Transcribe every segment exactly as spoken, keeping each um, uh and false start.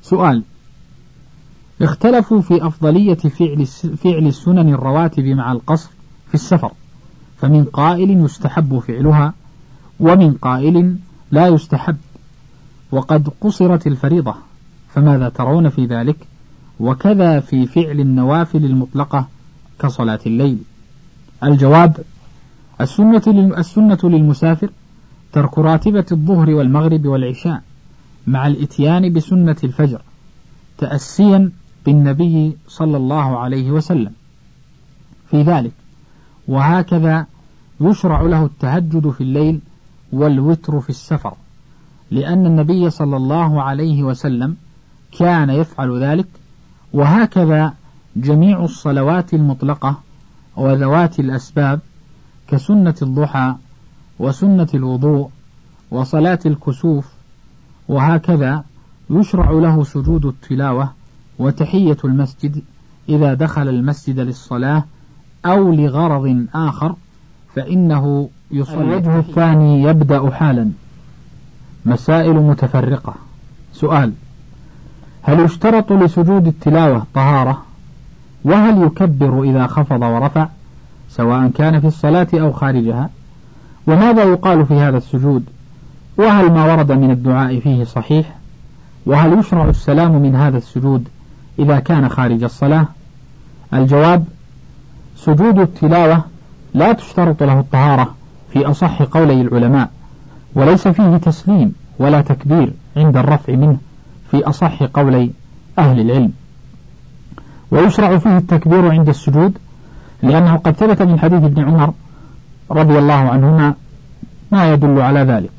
سؤال: اختلفوا في أفضلية فعل فعل السنن الرواتب مع القصر في السفر، فمن قائل يستحب فعلها، ومن قائل لا يستحب، وقد قصرت الفريضة، فماذا ترون في ذلك؟ وكذا في فعل النوافل المطلقة كصلاة الليل. الجواب: السنة السنة للمسافر ترك راتبة الظهر والمغرب والعشاء مع الإتيان بسنة الفجر تأسيا بالنبي صلى الله عليه وسلم في ذلك، وهكذا يشرع له التهجد في الليل والوتر في السفر، لأن النبي صلى الله عليه وسلم كان يفعل ذلك، وهكذا جميع الصلوات المطلقة وذوات الأسباب كسنة الضحى وسنة الوضوء وصلاة الكسوف، وهكذا يشرع له سجود التلاوة وتحية المسجد إذا دخل المسجد للصلاة أو لغرض آخر فإنه يصلي. الوجه الثاني يبدأ حالا. مسائل متفرقة. سؤال: هل يشترط لسجود التلاوة طهارة؟ وهل يكبر إذا خفض ورفع سواء كان في الصلاة أو خارجها؟ وماذا يقال في هذا السجود؟ وهل ما ورد من الدعاء فيه صحيح؟ وهل يشرع السلام من هذا السجود إذا كان خارج الصلاة؟ الجواب: سجود التلاوة لا تشترط له الطهارة في أصح قولي العلماء، وليس فيه تسليم ولا تكبير عند الرفع منه في أصح قولي أهل العلم، ويشرع فيه التكبير عند السجود، لأنه قد ثبت من حديث ابن عمر رضي الله عنهما ما يدل على ذلك.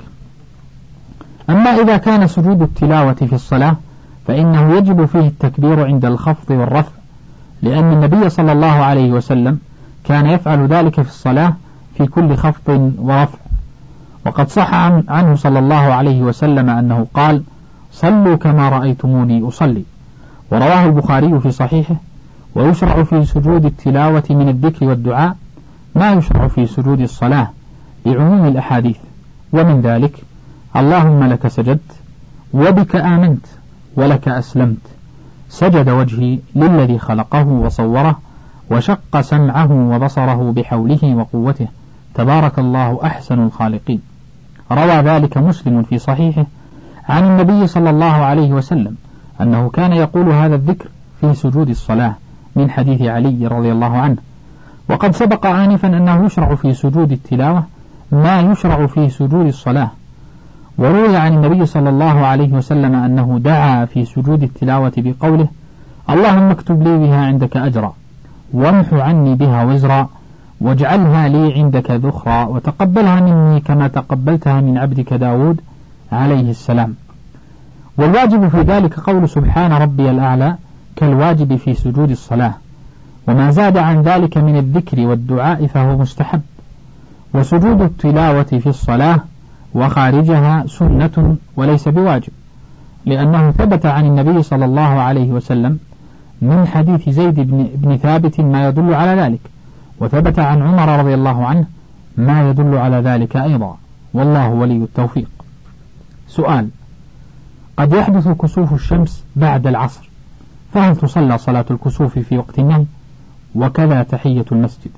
أما إذا كان سجود التلاوة في الصلاة فإنه يجب فيه التكبير عند الخفض والرفع، لأن النبي صلى الله عليه وسلم كان يفعل ذلك في الصلاة في كل خفض ورفع، وقد صح عنه صلى الله عليه وسلم أنه قال: صلوا كما رأيتموني أصلي، ورواه البخاري في صحيحه. ويشرع في سجود التلاوة من الذكر والدعاء ما يشرع في سجود الصلاة لعموم الأحاديث، ومن ذلك: اللهم لك سجدت وبك آمنت ولك أسلمت، سجد وجهي للذي خلقه وصوره وشق سمعه وبصره بحوله وقوته، تبارك الله أحسن الخالقين. روى ذلك مسلم في صحيحه عن النبي صلى الله عليه وسلم أنه كان يقول هذا الذكر في سجود الصلاة من حديث علي رضي الله عنه. وقد سبق آنفا أنه يشرع في سجود التلاوة ما يشرع في سجود الصلاة، وروي عن النبي صلى الله عليه وسلم أنه دعا في سجود التلاوة بقوله: اللهم اكتب لي بها عندك أجرا، وامح عني بها وزرا، واجعلها لي عندك ذخرا، وتقبلها مني كما تقبلتها من عبدك داود عليه السلام. والواجب في ذلك قول سبحان ربي الأعلى كالواجب في سجود الصلاة، وما زاد عن ذلك من الذكر والدعاء فهو مستحب. وسجود التلاوة في الصلاة وخارجها سنة وليس بواجب، لأنه ثبت عن النبي صلى الله عليه وسلم من حديث زيد بن, بن ثابت ما يدل على ذلك، وثبت عن عمر رضي الله عنه ما يدل على ذلك أيضا، والله ولي التوفيق. سؤال: قد يحدث كسوف الشمس بعد العصر، فهل تصلى صلاة الكسوف في وقت النهي؟ وكذا تحية المسجد.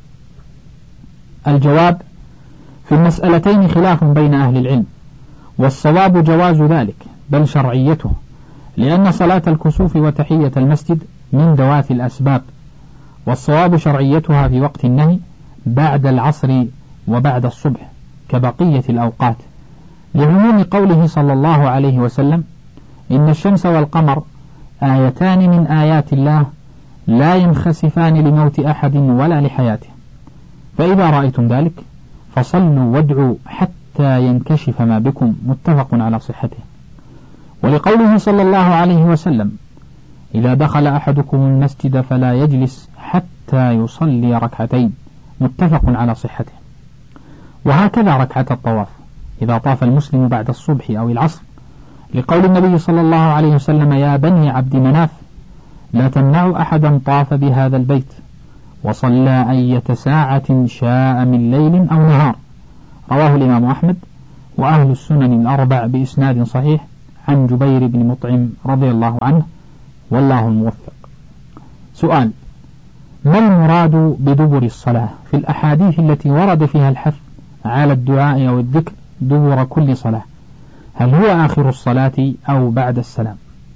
الجواب: في المسألتين خلاف بين أهل العلم، والصواب جواز ذلك بل شرعيته، لأن صلاة الكسوف وتحية المسجد من ذوات الأسباب، والصواب شرعيتها في وقت النهي بعد العصر وبعد الصبح كبقية الأوقات، لعموم قوله صلى الله عليه وسلم: إن الشمس والقمر آيتان من آيات الله لا ينخسفان لموت أحد ولا لحياته، فإذا رأيتم ذلك فصلوا وادعوا حتى ينكشف ما بكم، متفق على صحته. ولقوله صلى الله عليه وسلم: إذا دخل أحدكم المسجد فلا يجلس حتى يصلي ركعتين، متفق على صحته. وهكذا ركعة الطواف إذا طاف المسلم بعد الصبح أو العصر، لقول النبي صلى الله عليه وسلم: يا بني عبد مناف لا تمنعوا أحدا طاف بهذا البيت وصلى أية ساعة شاء من ليل أو نهار. رواه الإمام أحمد وأهل السنن الأربع بإسناد صحيح عن جبير بن مطعم رضي الله عنه، والله الموفق. سؤال: ما المراد بدبر الصلاة في الأحاديث التي ورد فيها الحث على الدعاء أو الذكر دبر كل صلاة؟ هل هو آخر الصلاة أو بعد السلام؟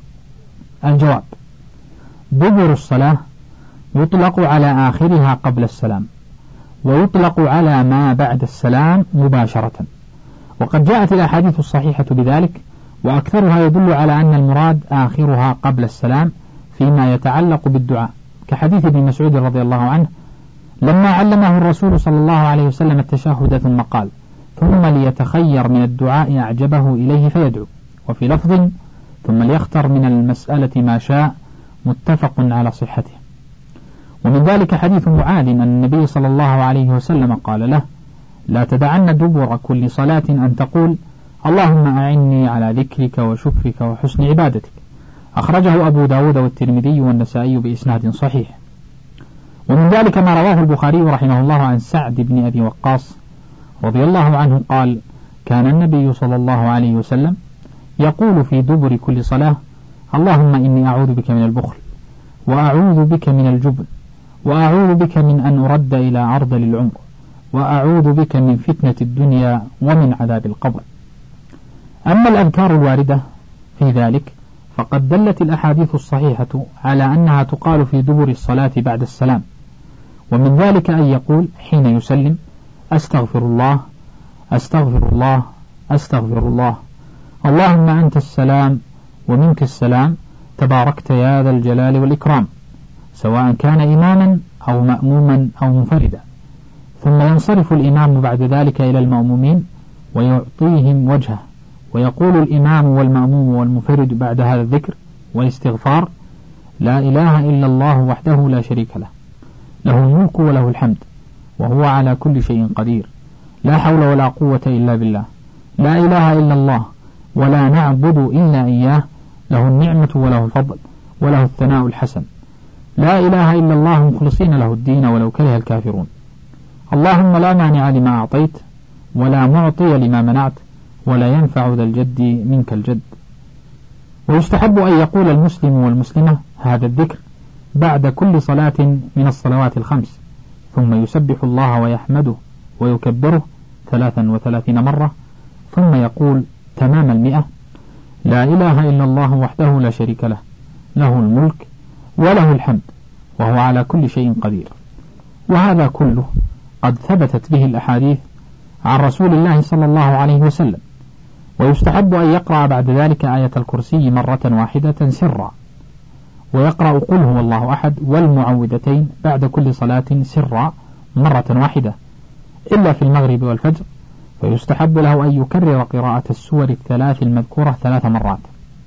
الجواب: دبر الصلاة يطلق على آخرها قبل السلام، ويطلق على ما بعد السلام مباشرة، وقد جاءت الأحاديث الصحيحة بذلك، وأكثرها يدل على أن المراد آخرها قبل السلام فيما يتعلق بالدعاء، كحديث ابن مسعود رضي الله عنه لما علمه الرسول صلى الله عليه وسلم التشهد ثم قال: ثم ليتخير من الدعاء أعجبه إليه فيدعو، وفي لفظ: ثم ليختر من المسألة ما شاء، متفق على صحته. ومن ذلك حديث معاذ أن النبي صلى الله عليه وسلم قال له: لا تدعن دبر كل صلاة أن تقول: اللهم أعني على ذكرك وشكرك وحسن عبادتك. أخرجه أبو داود والترمذي والنسائي بإسناد صحيح. ومن ذلك ما رواه البخاري رحمه الله عن سعد بن أبي وقاص رضي الله عنه قال: كان النبي صلى الله عليه وسلم يقول في دبر كل صلاة: اللهم إني أعوذ بك من البخل، وأعوذ بك من الجبن، وأعوذ بك من أن أرد إلى أرذل العمر، وأعوذ بك من فتنة الدنيا ومن عذاب القبر. أما الأذكار الواردة في ذلك فقد دلت الأحاديث الصحيحة على أنها تقال في دبر الصلاة بعد السلام، ومن ذلك أن يقول حين يسلم: أستغفر الله أستغفر الله أستغفر الله، اللهم أنت السلام ومنك السلام، تباركت يا ذا الجلال والإكرام، سواء كان إماما أو مأموما أو منفردا. ثم ينصرف الإمام بعد ذلك إلى المأمومين ويعطيهم وجهه، ويقول الإمام والمأموم والمنفرد بعد هذا الذكر والاستغفار: لا إله إلا الله وحده لا شريك له، له الملك وله الحمد وهو على كل شيء قدير، لا حول ولا قوة إلا بالله، لا إله إلا الله ولا نعبد إلا إياه، له النعمة وله الفضل وله الثناء الحسن، لا إله إلا الله مخلصين له الدين ولو كره الكافرون، اللهم لا مانع لما أعطيت ولا معطي لما منعت ولا ينفع ذا الجد منك الجد. ويستحب أن يقول المسلم والمسلمة هذا الذكر بعد كل صلاة من الصلوات الخمس، ثم يسبح الله ويحمده ويكبره ثلاثا وثلاثين مرة، ثم يقول تمام المئة: لا إله إلا الله وحده لا شريك له، له الملك وله الحمد وهو على كل شيء قدير. وهذا كله قد ثبتت به الأحاديث عن رسول الله صلى الله عليه وسلم. ويستحب أن يقرأ بعد ذلك آية الكرسي مرة واحدة سرا، ويقرأ قل هو الله أحد والمعوذتين بعد كل صلاة سرا مرة واحدة، إلا في المغرب والفجر، فيستحب له أن يكرر قراءة السور الثلاث المذكورة ثلاث مرات.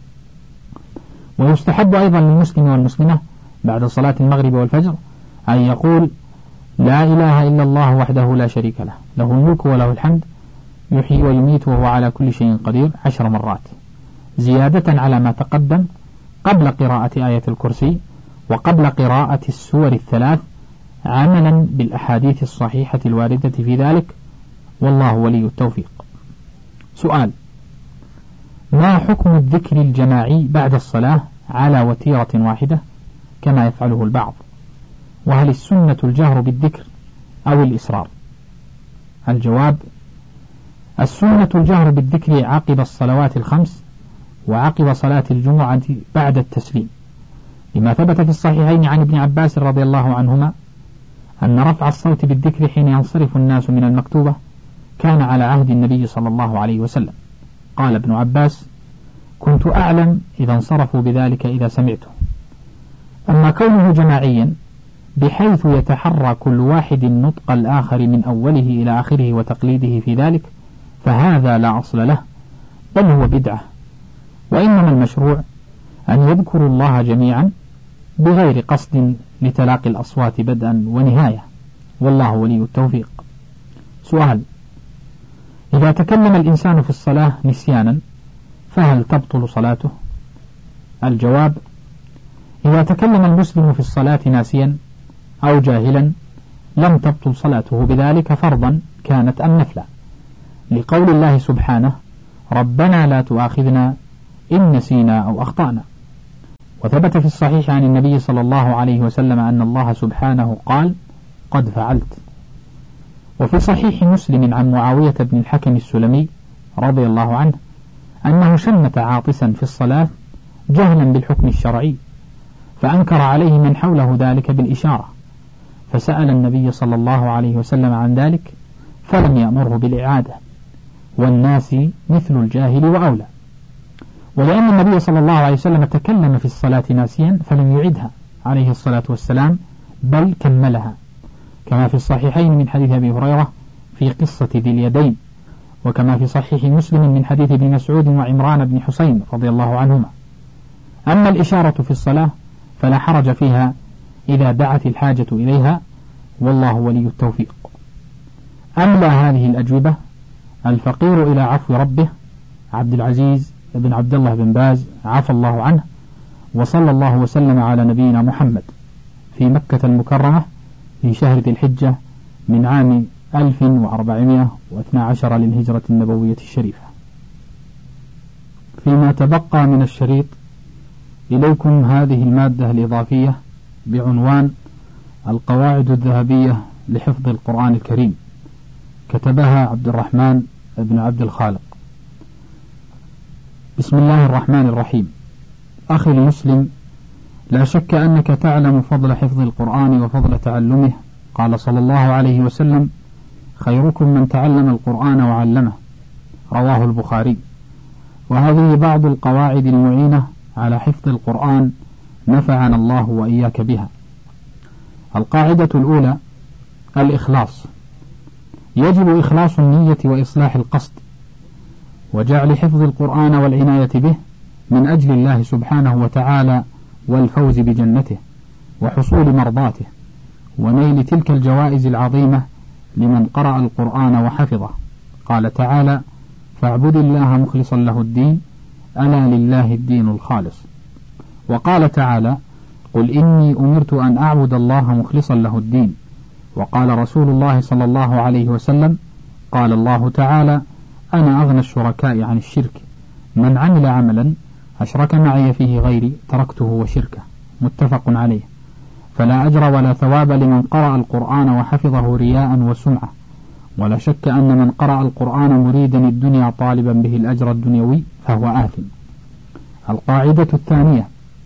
ويستحب أيضا للمسلم والمسلمة بعد صلاة المغرب والفجر أن يقول لا إله إلا الله وحده لا شريك له، له الملك وله الحمد، يحيي ويميت وهو على كل شيء قدير عشر مرات، زيادة على ما تقدم قبل قراءة آية الكرسي وقبل قراءة السور الثلاث، عملا بالأحاديث الصحيحة الواردة في ذلك، والله ولي التوفيق. سؤال: ما حكم الذكر الجماعي بعد الصلاة على وتيرة واحدة كما يفعله البعض؟ وهل السنة الجهر بالذكر أو الإسرار؟ الجواب: السنة الجهر بالذكر عقب الصلوات الخمس وعقب صلاة الجمعة بعد التسليم، لما ثبت في الصحيحين عن ابن عباس رضي الله عنهما أن رفع الصوت بالذكر حين ينصرف الناس من المكتوبة كان على عهد النبي صلى الله عليه وسلم. قال ابن عباس: كنت أعلم إذا انصرفوا بذلك إذا سمعته. أما كونه جماعيا بحيث يتحرى كل واحد نطق الآخر من أوله إلى آخره وتقليده في ذلك، فهذا لا أصل له، بل هو بدعة، وإنما المشروع أن يذكروا الله جميعا بغير قصد لتلاقي الأصوات بدءا ونهاية، والله ولي التوفيق. سؤال: إذا تكلم الإنسان في الصلاة نسيانا فهل تبطل صلاته؟ الجواب: إذا تكلم المسلم في الصلاة ناسيا أو جاهلا لم تبطل صلاته بذلك، فرضا كانت أم نفلا، لقول الله سبحانه: ربنا لا تؤاخذنا إن نسينا أو أخطأنا. وثبت في الصحيح عن النبي صلى الله عليه وسلم أن الله سبحانه قال: قد فعلت. وفي صحيح مسلم عن معاوية بن الحكم السلمي رضي الله عنه أنه شمت عاطسا في الصلاة جهلا بالحكم الشرعي، فأنكر عليه من حوله ذلك بالإشارة، فسأل النبي صلى الله عليه وسلم عن ذلك فلم يأمره بالإعادة، والناس مثل الجاهل وأولى. ولأن النبي صلى الله عليه وسلم تكلم في الصلاة ناسيا فلم يعدها عليه الصلاة والسلام، بل كملها، كما في الصحيحين من حديث أبي هريرة في قصة ذي اليدين، وكما في صحيح مسلم من حديث ابن مسعود وعمران بن حسين رضي الله عنهما. أما الإشارة في الصلاة فلا حرج فيها إذا دعت الحاجة إليها، والله ولي التوفيق. أملى هذه الأجوبة الفقير إلى عفو ربه عبد العزيز بن عبد الله بن باز عفى الله عنه، وصلى الله وسلم على نبينا محمد، في مكة المكرمة في شهر ذي الحجة من عام ألف وأربعمائة واثني عشر للهجرة النبوية الشريفة. فيما تبقى من الشريط إليكم هذه المادة الإضافية بعنوان القواعد الذهبية لحفظ القرآن الكريم، كتبها عبد الرحمن بن عبد الخالق. بسم الله الرحمن الرحيم. أخي المسلم، لا شك أنك تعلم فضل حفظ القرآن وفضل تعلمه. قال صلى الله عليه وسلم: خيركم من تعلم القرآن وعلمه، رواه البخاري. وهذه بعض القواعد المعينة على حفظ القرآن، نفعنا الله وإياك بها. القاعدة الأولى: الإخلاص. يجب إخلاص النية وإصلاح القصد، وجعل حفظ القرآن والعناية به من أجل الله سبحانه وتعالى، والفوز بجنته وحصول مرضاته ونيل تلك الجوائز العظيمة لمن قرأ القرآن وحفظه. قال تعالى: فاعبد الله مخلصا له الدين، ألا لله الدين الخالص. وقال تعالى: قل إني أمرت أن أعبد الله مخلصا له الدين. وقال رسول الله صلى الله عليه وسلم: قال الله تعالى: أنا أغنى الشركاء عن الشرك، من عمل عملا أشرك معي فيه غيري تركته وشركه، متفق عليه. فلا أجر ولا ثواب لمن قرأ القرآن وحفظه رياء وسمعة، ولا شك أن من قرأ القرآن مريدا الدنيا طالبا به الأجر الدنيوي فهو آثم. القاعدة الثانية: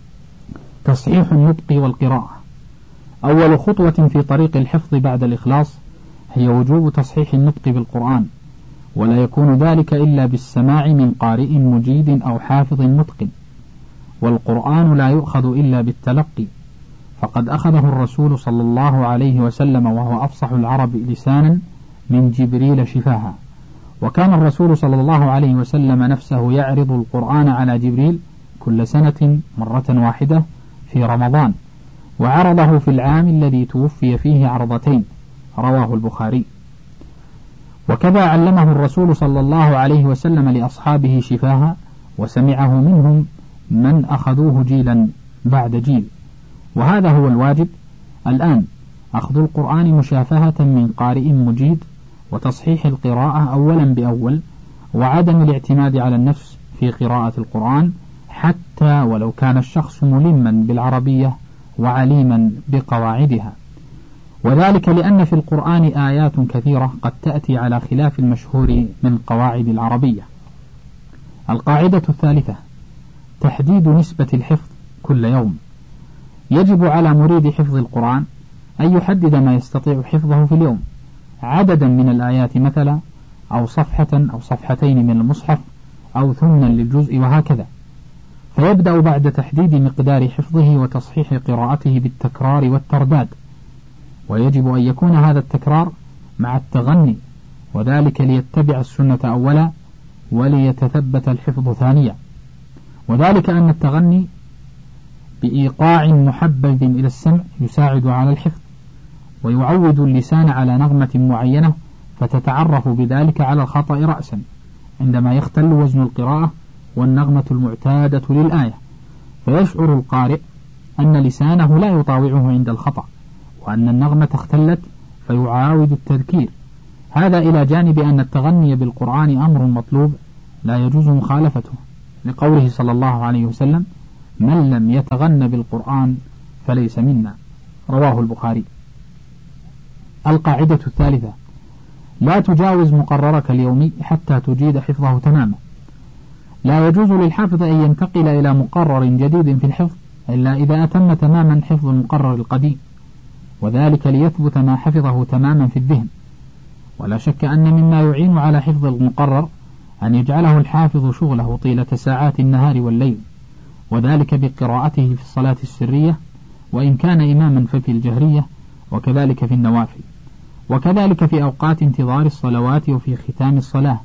تصحيح النطق والقراءة. أول خطوة في طريق الحفظ بعد الإخلاص هي وجوب تصحيح النطق بالقرآن، ولا يكون ذلك إلا بالسماع من قارئ مجيد أو حافظ متقن. والقرآن لا يؤخذ إلا بالتلقي، فقد أخذه الرسول صلى الله عليه وسلم وهو أفصح العرب لسانا من جبريل شفاها. وكان الرسول صلى الله عليه وسلم نفسه يعرض القرآن على جبريل كل سنة مرة واحدة في رمضان، وعرضه في العام الذي توفي فيه عرضتين، رواه البخاري. وكذا علمه الرسول صلى الله عليه وسلم لأصحابه شفاها، وسمعه منهم من أخذوه جيلا بعد جيل. وهذا هو الواجب الآن: أخذ القرآن مشافهة من قارئ مجيد، وتصحيح القراءة أولا بأول، وعدم الاعتماد على النفس في قراءة القرآن، حتى ولو كان الشخص ملما بالعربية وعليما بقواعدها. وذلك لأن في القرآن آيات كثيرة قد تأتي على خلاف المشهور من قواعد العربية. القاعدة الثالثة: تحديد نسبة الحفظ كل يوم. يجب على مريد حفظ القرآن أن يحدد ما يستطيع حفظه في اليوم، عددا من الآيات مثلا، أو صفحة أو صفحتين من المصحف، أو ثمنا للجزء، وهكذا. فيبدأ بعد تحديد مقدار حفظه وتصحيح قراءته بالتكرار والترداد، ويجب أن يكون هذا التكرار مع التغني، وذلك ليتبع السنة أولا وليتثبت الحفظ ثانيا. وذلك أن التغني بإيقاع محبب إلى السمع يساعد على الحفظ، ويعود اللسان على نغمة معينة، فتتعرف بذلك على الخطأ رأسا عندما يختل وزن القراءة والنغمة المعتادة للآية، فيشعر القارئ أن لسانه لا يطاوعه عند الخطأ، وأن النغمة اختلت، فيعاود التذكير. هذا إلى جانب أن التغني بالقرآن أمر مطلوب لا يجوز مخالفته، لقوله صلى الله عليه وسلم: من لم يتغن بالقرآن فليس منا، رواه البخاري. القاعدة الثالثة: لا تجاوز مقررك اليومي حتى تجيد حفظه تماما. لا يجوز للحافظ أن ينتقل إلى مقرر جديد في الحفظ إلا إذا أتم تماما حفظ المقرر القديم، وذلك ليثبت ما حفظه تماما في الذهن. ولا شك أن مما يعين على حفظ المقرر أن يجعله الحافظ شغله طيلة ساعات النهار والليل، وذلك بقراءته في الصلاة السرية، وإن كان إماما ففي الجهرية، وكذلك في النوافل، وكذلك في أوقات انتظار الصلوات وفي ختام الصلاة.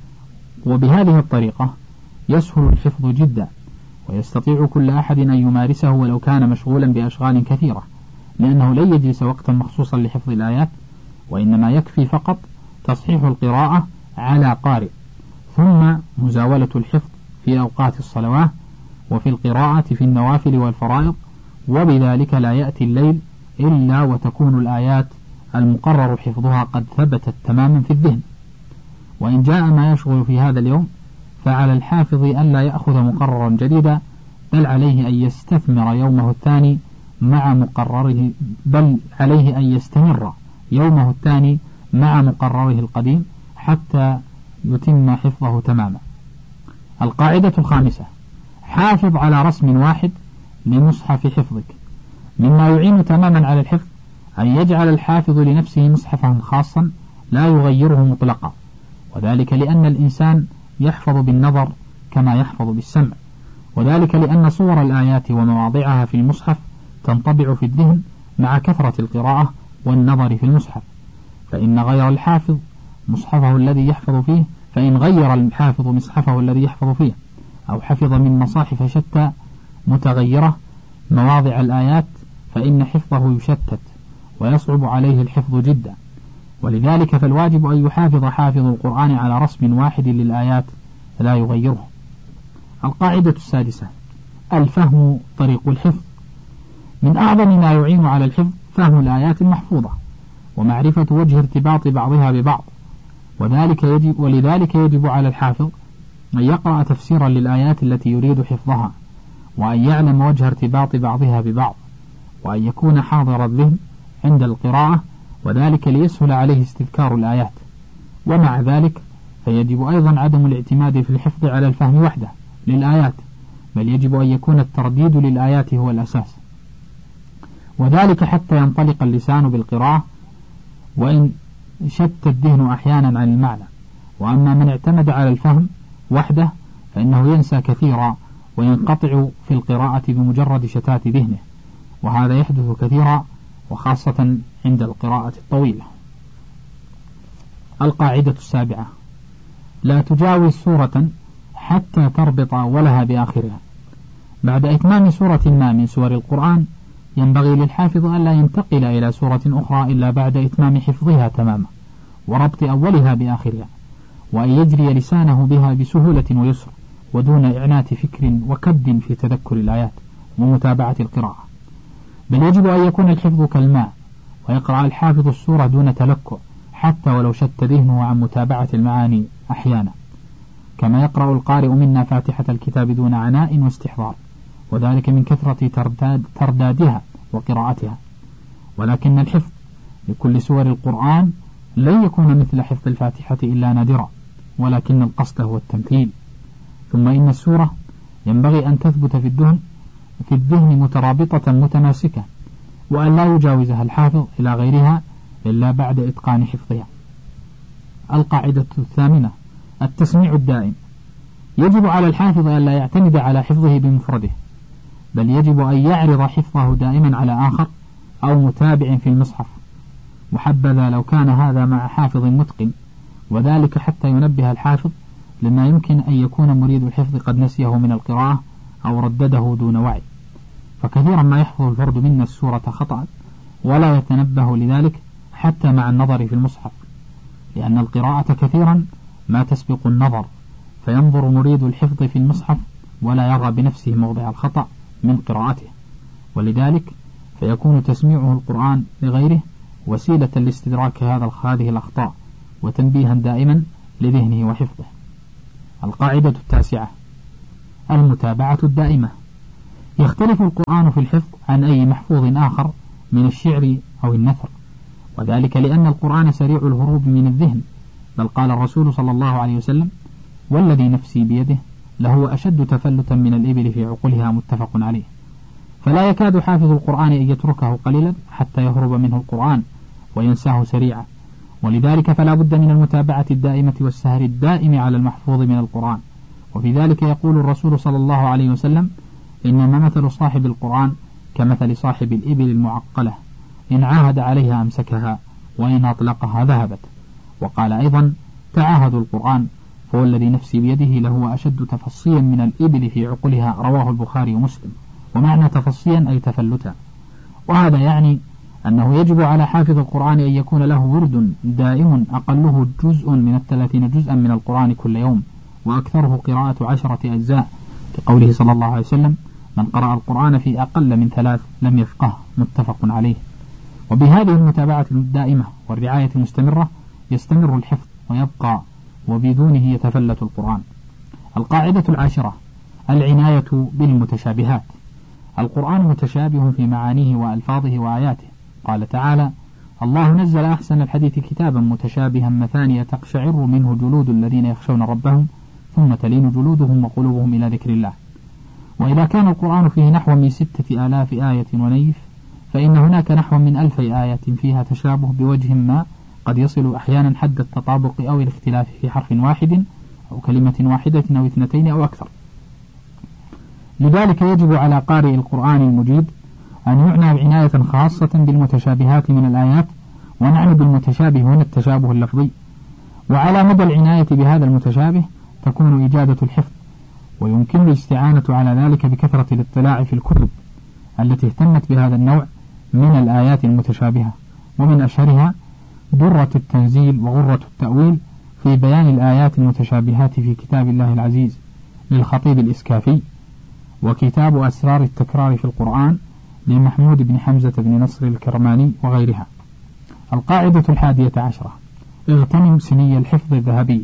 وبهذه الطريقة يسهل الحفظ جدا، ويستطيع كل أحد أن يمارسه ولو كان مشغولا بأشغال كثيرة، لأنه لن يجلس وقتا مخصوصا لحفظ الآيات، وإنما يكفي فقط تصحيح القراءة على قارئ، ثم مزاولة الحفظ في أوقات الصلوات وفي القراءة في النوافل والفرائض، وبذلك لا يأتي الليل إلا وتكون الآيات المقرر حفظها قد ثبتت تماما في الذهن. وإن جاء ما يشغل في هذا اليوم فعلى الحافظ أن لا يأخذ مقررا جديدا، بل عليه أن يستثمر يومه الثاني مع مقرره بل عليه أن يستمر يومه الثاني مع مقرره القديم حتى يتم حفظه تماما. القاعدة الخامسة: حافظ على رسم واحد لمصحف حفظك. مما يعين تماما على الحفظ أن يجعل الحافظ لنفسه مصحفا خاصا لا يغيره مطلقا، وذلك لأن الإنسان يحفظ بالنظر كما يحفظ بالسمع، وذلك لأن صور الآيات ومواضعها في المصحف تنطبع في الذهن مع كثرة القراءة والنظر في المصحف. فإن غير الحافظ مصحفه الذي يحفظ فيه فإن غير الحافظ مصحفه الذي يحفظ فيه أو حفظ من مصاحف شتى متغيرة مواضع الآيات فإن حفظه يشتت ويصعب عليه الحفظ جدا، ولذلك فالواجب أن يحافظ حافظ القرآن على رسم واحد للآيات لا يغيره. القاعدة السادسة: الفهم طريق الحفظ. من أعظم ما يعين على الحفظ فهم الآيات المحفوظة ومعرفة وجه ارتباط بعضها ببعض، وذلك يجب ولذلك يجب على الحافظ أن يقرأ تفسيرا للآيات التي يريد حفظها، وأن يعلم وجه ارتباط بعضها ببعض، وأن يكون حاضر الذهن عند القراءة، وذلك ليسهل عليه استذكار الآيات. ومع ذلك فيجب أيضا عدم الاعتماد في الحفظ على الفهم وحده للآيات، بل يجب أن يكون الترديد للآيات هو الأساس، وذلك حتى ينطلق اللسان بالقراءة وإن شت الذهن أحيانا عن المعنى. وأما من اعتمد على الفهم وحده فإنه ينسى كثيرا وينقطع في القراءة بمجرد شتات ذهنه، وهذا يحدث كثيرا وخاصة عند القراءة الطويلة. القاعدة السابعة: لا تجاوز سورة حتى تربط أولها بآخرها. بعد إتمام سورة ما من سور القرآن ينبغي للحافظ أن لا ينتقل إلى سورة أخرى إلا بعد إتمام حفظها تماما وربط أولها بآخرها، وأن يجري لسانه بها بسهولة ويسر ودون إعنات فكر وكد في تذكر الآيات ومتابعة القراءة، بل يجب أن يكون الحفظ كالماء، ويقرأ الحافظ السورة دون تلكؤ حتى ولو شت ذهنه عن متابعة المعاني أحيانا، كما يقرأ القارئ منا فاتحة الكتاب دون عناء واستحضار، وذلك من كثرة ترداد تردادها وقراءتها. ولكن الحفظ لكل سور القرآن لن يكون مثل حفظ الفاتحة إلا نادرا، ولكن القصد هو التمثيل. ثم إن السورة ينبغي أن تثبت في الذهن في الذهن مترابطة متماسكة، وأن لا يجاوزها الحافظ إلى غيرها إلا بعد إتقان حفظها. القاعدة الثامنة: التسميع الدائم. يجب على الحافظ أن لا يعتمد على حفظه بمفرده، بل يجب أن يعرض حفظه دائما على آخر أو متابع في المصحف، وحبذا لو كان هذا مع حافظ متقن، وذلك حتى ينبه الحافظ لما يمكن أن يكون مريد الحفظ قد نسيه من القراءة أو ردده دون وعي. فكثيرا ما يحفظ الفرد منا السورة خطأ ولا يتنبه لذلك حتى مع النظر في المصحف، لأن القراءة كثيرا ما تسبق النظر، فينظر مريد الحفظ في المصحف ولا يرى بنفسه موضع الخطأ من قراءته، ولذلك فيكون تسميعه القرآن لغيره وسيلة لاستدراك هذا هذه الأخطاء وتنبيها دائما لذهنه وحفظه. القاعدة التاسعة: المتابعة الدائمة. يختلف القرآن في الحفظ عن أي محفوظ آخر من الشعر أو النثر، وذلك لأن القرآن سريع الهروب من الذهن، بل قال الرسول صلى الله عليه وسلم: والذي نفسي بيده لهو أشد تفلتا من الإبل في عقلها، متفق عليه. فلا يكاد حافظ القرآن أن يتركه قليلا حتى يهرب منه القرآن وينساه سريعا، ولذلك فلا بد من المتابعة الدائمة والسهر الدائم على المحفوظ من القرآن. وفي ذلك يقول الرسول صلى الله عليه وسلم: إنما مثل صاحب القرآن كمثل صاحب الإبل المعقلة، إن عاهد عليها أمسكها وإن أطلقها ذهبت. وقال أيضا: تعاهدوا القرآن فوالذي نفسي بيده لهو أشد تفصيا من الإبل في عقلها، رواه البخاري ومسلم. ومعنى تفصيا أي تفلتا، وهذا يعني أنه يجب على حافظ القرآن أن يكون له ورد دائم أقله جزء من الثلاثين جزءا من القرآن كل يوم، وأكثره قراءة عشرة أجزاء، كقوله صلى الله عليه وسلم: من قرأ القرآن في أقل من ثلاث لم يفقه، متفق عليه. وبهذه المتابعة الدائمة والرعاية المستمرة يستمر الحفظ ويبقى، وبدونه يتفلت القرآن. القاعدة العاشرة: العناية بالمتشابهات. القرآن متشابه في معانيه وألفاظه وآياته. قال تعالى: الله نزل أحسن الحديث كتابا متشابها مثانية تقشعر منه جلود الذين يخشون ربهم ثم تلين جلودهم وقلوبهم إلى ذكر الله. وإذا كان القرآن فيه نحو من ستة آلاف آية ونيف، فإن هناك نحو من ألفي آية فيها تشابه بوجه ما، قد يصل أحيانا حد التطابق أو الاختلاف في حرف واحد أو كلمة واحدة أو اثنتين أو أكثر. لذلك يجب على قارئ القرآن المجيد أن يعنى بعناية خاصة بالمتشابهات من الآيات، ونعني بالمتشابه هنا التشابه اللفظي. وعلى مدى العناية بهذا المتشابه تكون إجادة الحفظ، ويمكن الاستعانة على ذلك بكثرة الاطلاع في الكتب التي اهتمت بهذا النوع من الآيات المتشابهة، ومن أشهرها درة التنزيل وغرة التأويل في بيان الآيات المتشابهات في كتاب الله العزيز للخطيب الإسكافي، وكتاب أسرار التكرار في القرآن لمحمود بن حمزة بن نصر الكرماني وغيرها. القاعدة الحادية عشرة: اغتنم سني الحفظ الذهبية.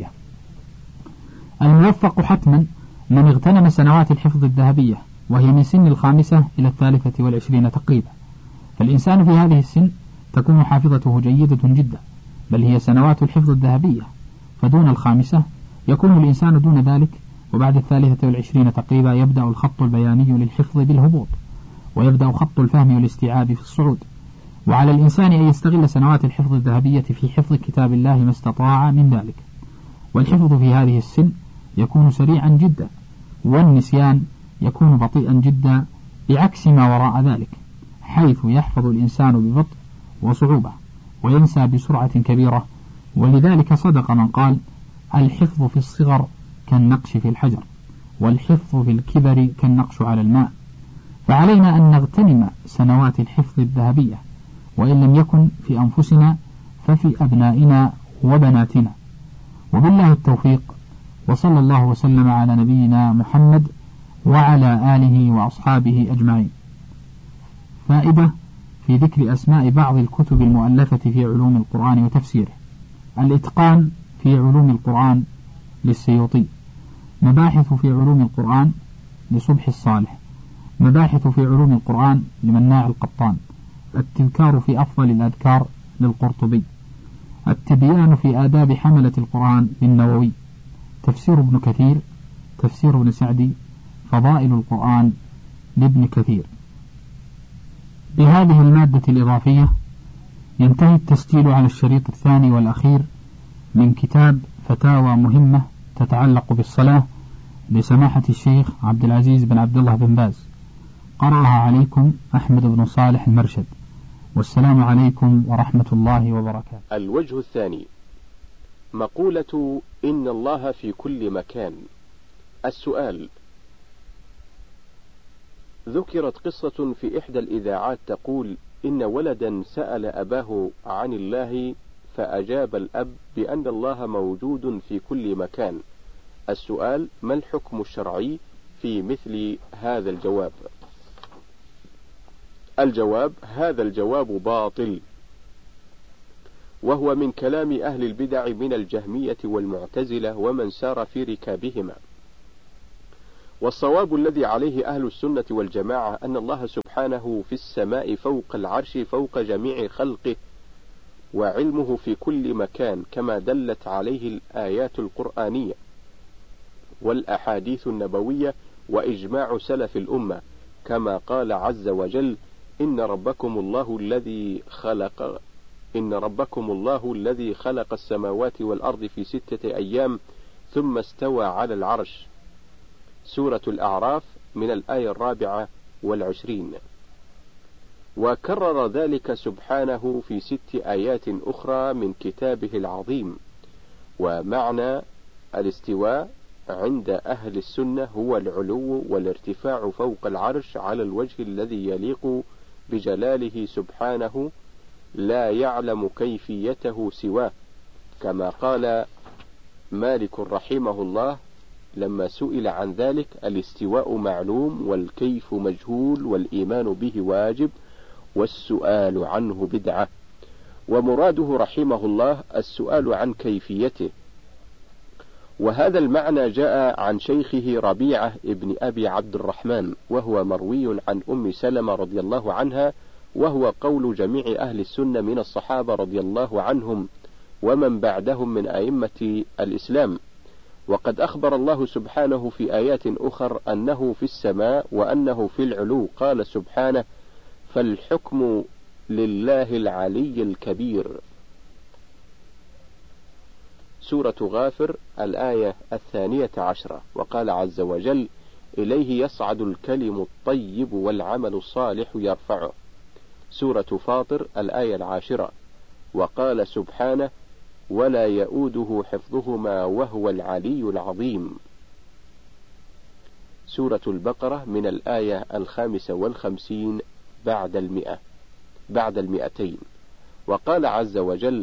الموفق حتما من اغتنم سنوات الحفظ الذهبية، وهي من سن الخامسة إلى الثالثة والعشرين تقريبا. فالإنسان في هذه السن تكون حافظته جيدة جدا، بل هي سنوات الحفظ الذهبية. فدون الخامسة يكون الإنسان دون ذلك، وبعد الثالثة والعشرين تقريبا يبدأ الخط البياني للحفظ بالهبوط، ويبدأ خط الفهم والاستيعاب في الصعود. وعلى الإنسان أن يستغل سنوات الحفظ الذهبية في حفظ كتاب الله ما استطاع من ذلك. والحفظ في هذه السن يكون سريعا جدا، والنسيان يكون بطيئا جدا، بعكس ما وراء ذلك، حيث يحفظ الإنسان ببطء وصعوبة وينسى بسرعة كبيرة. ولذلك صدق من قال: الحفظ في الصغر كالنقش في الحجر، والحفظ في الكبر كالنقش على الماء. فعلينا أن نغتنم سنوات الحفظ الذهبية، وإن لم يكن في أنفسنا ففي أبنائنا وبناتنا. وبالله التوفيق، وصلى الله وسلم على نبينا محمد وعلى آله وأصحابه أجمعين. فائدة في ذكر أسماء بعض الكتب المؤلفة في علوم القرآن وتفسيره: الإتقان في علوم القرآن للسيوطي، مباحث في علوم القرآن لصبح الصالح، مباحث في علوم القرآن لمناع القطان، التذكار في أفضل الأذكار للقرطبي، التبيان في آداب حملة القرآن للنووي، تفسير ابن كثير، تفسير ابن سعدي، فضائل القرآن لابن كثير. بهذه المادة الإضافية ينتهي التسجيل على الشريط الثاني والأخير من كتاب فتاوى مهمة تتعلق بالصلاة لسماحة الشيخ عبد العزيز بن عبد الله بن باز. قرأها عليكم أحمد بن صالح المرشد، والسلام عليكم ورحمة الله وبركاته. الوجه الثاني: مقولة إن الله في كل مكان. السؤال: ذكرت قصة في إحدى الإذاعات تقول إن ولدا سأل أباه عن الله، فأجاب الأب بأن الله موجود في كل مكان. السؤال: ما الحكم الشرعي في مثل هذا الجواب؟ الجواب: هذا الجواب باطل، وهو من كلام أهل البدع من الجهمية والمعتزلة ومن سار في ركابهما. والصواب الذي عليه أهل السنة والجماعة أن الله سبحانه في السماء فوق العرش فوق جميع خلقه، وعلمه في كل مكان كما دلت عليه الآيات القرآنية والأحاديث النبوية وإجماع سلف الأمة، كما قال عز وجل: إن ربكم الله الذي خلق إن ربكم الله الذي خلق السماوات والأرض في ستة أيام ثم استوى على العرش. سورة الأعراف من الآية الرابعة والعشرين. وكرر ذلك سبحانه في ست آيات أخرى من كتابه العظيم. ومعنى الاستواء عند أهل السنة هو العلو والارتفاع فوق العرش على الوجه الذي يليق بجلاله سبحانه، لا يعلم كيفيته سواه، كما قال مالك رحمه الله لما سئل عن ذلك: الاستواء معلوم والكيف مجهول والإيمان به واجب والسؤال عنه بدعة. ومراده رحمه الله السؤال عن كيفيته. وهذا المعنى جاء عن شيخه ربيعة ابن أبي عبد الرحمن، وهو مروي عن أم سلمة رضي الله عنها، وهو قول جميع أهل السنة من الصحابة رضي الله عنهم ومن بعدهم من أئمة الإسلام. وقد أخبر الله سبحانه في آيات أخر أنه في السماء وأنه في العلو، قال سبحانه: فالحكم لله العلي الكبير. سورة غافر الآية الثانية عشرة. وقال عز وجل: إليه يصعد الكلم الطيب والعمل الصالح يرفعه. سورة فاطر الآية العاشرة. وقال سبحانه: ولا يؤوده حفظهما وهو العلي العظيم. سورة البقرة من الآية الخامسة والخمسين بعد المئة بعد المئتين. وقال عز وجل: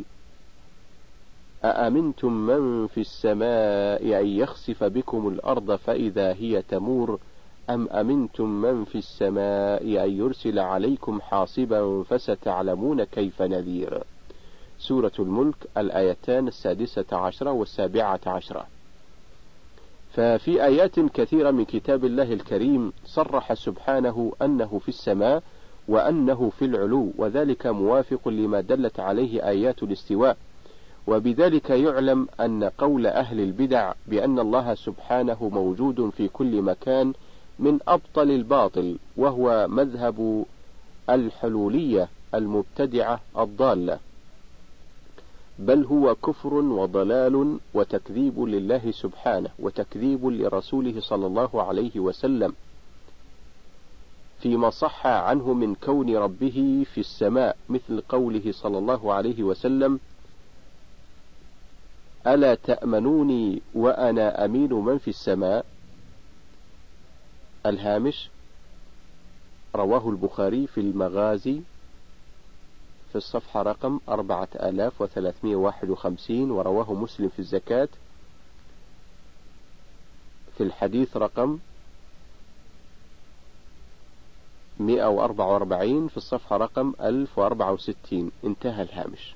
أأمنتم من في السماء أن يخسف بكم الأرض فإذا هي تمور أم أمنتم من في السماء أن يرسل عليكم حاصبا فستعلمون كيف نذير. سورة الملك الآيتان السادسة عشرة والسابعة عشرة. ففي آيات كثيرة من كتاب الله الكريم صرح سبحانه أنه في السماء وأنه في العلو، وذلك موافق لما دلت عليه آيات الاستواء. وبذلك يعلم أن قول أهل البدع بأن الله سبحانه موجود في كل مكان من أبطل الباطل، وهو مذهب الحلولية المبتدعة الضالة، بل هو كفر وضلال وتكذيب لله سبحانه وتكذيب لرسوله صلى الله عليه وسلم فيما صح عنه من كون ربه في السماء، مثل قوله صلى الله عليه وسلم: ألا تأمنوني وأنا أمين من في السماء. الهامش: رواه البخاري في المغازي في الصفحة رقم أربعة آلاف وثلاثمائة وواحد وخمسين، ورواه مسلم في الزكاة في الحديث رقم مئة وأربعة وأربعين في الصفحة رقم ألف وأربعة وستين. انتهى الهامش.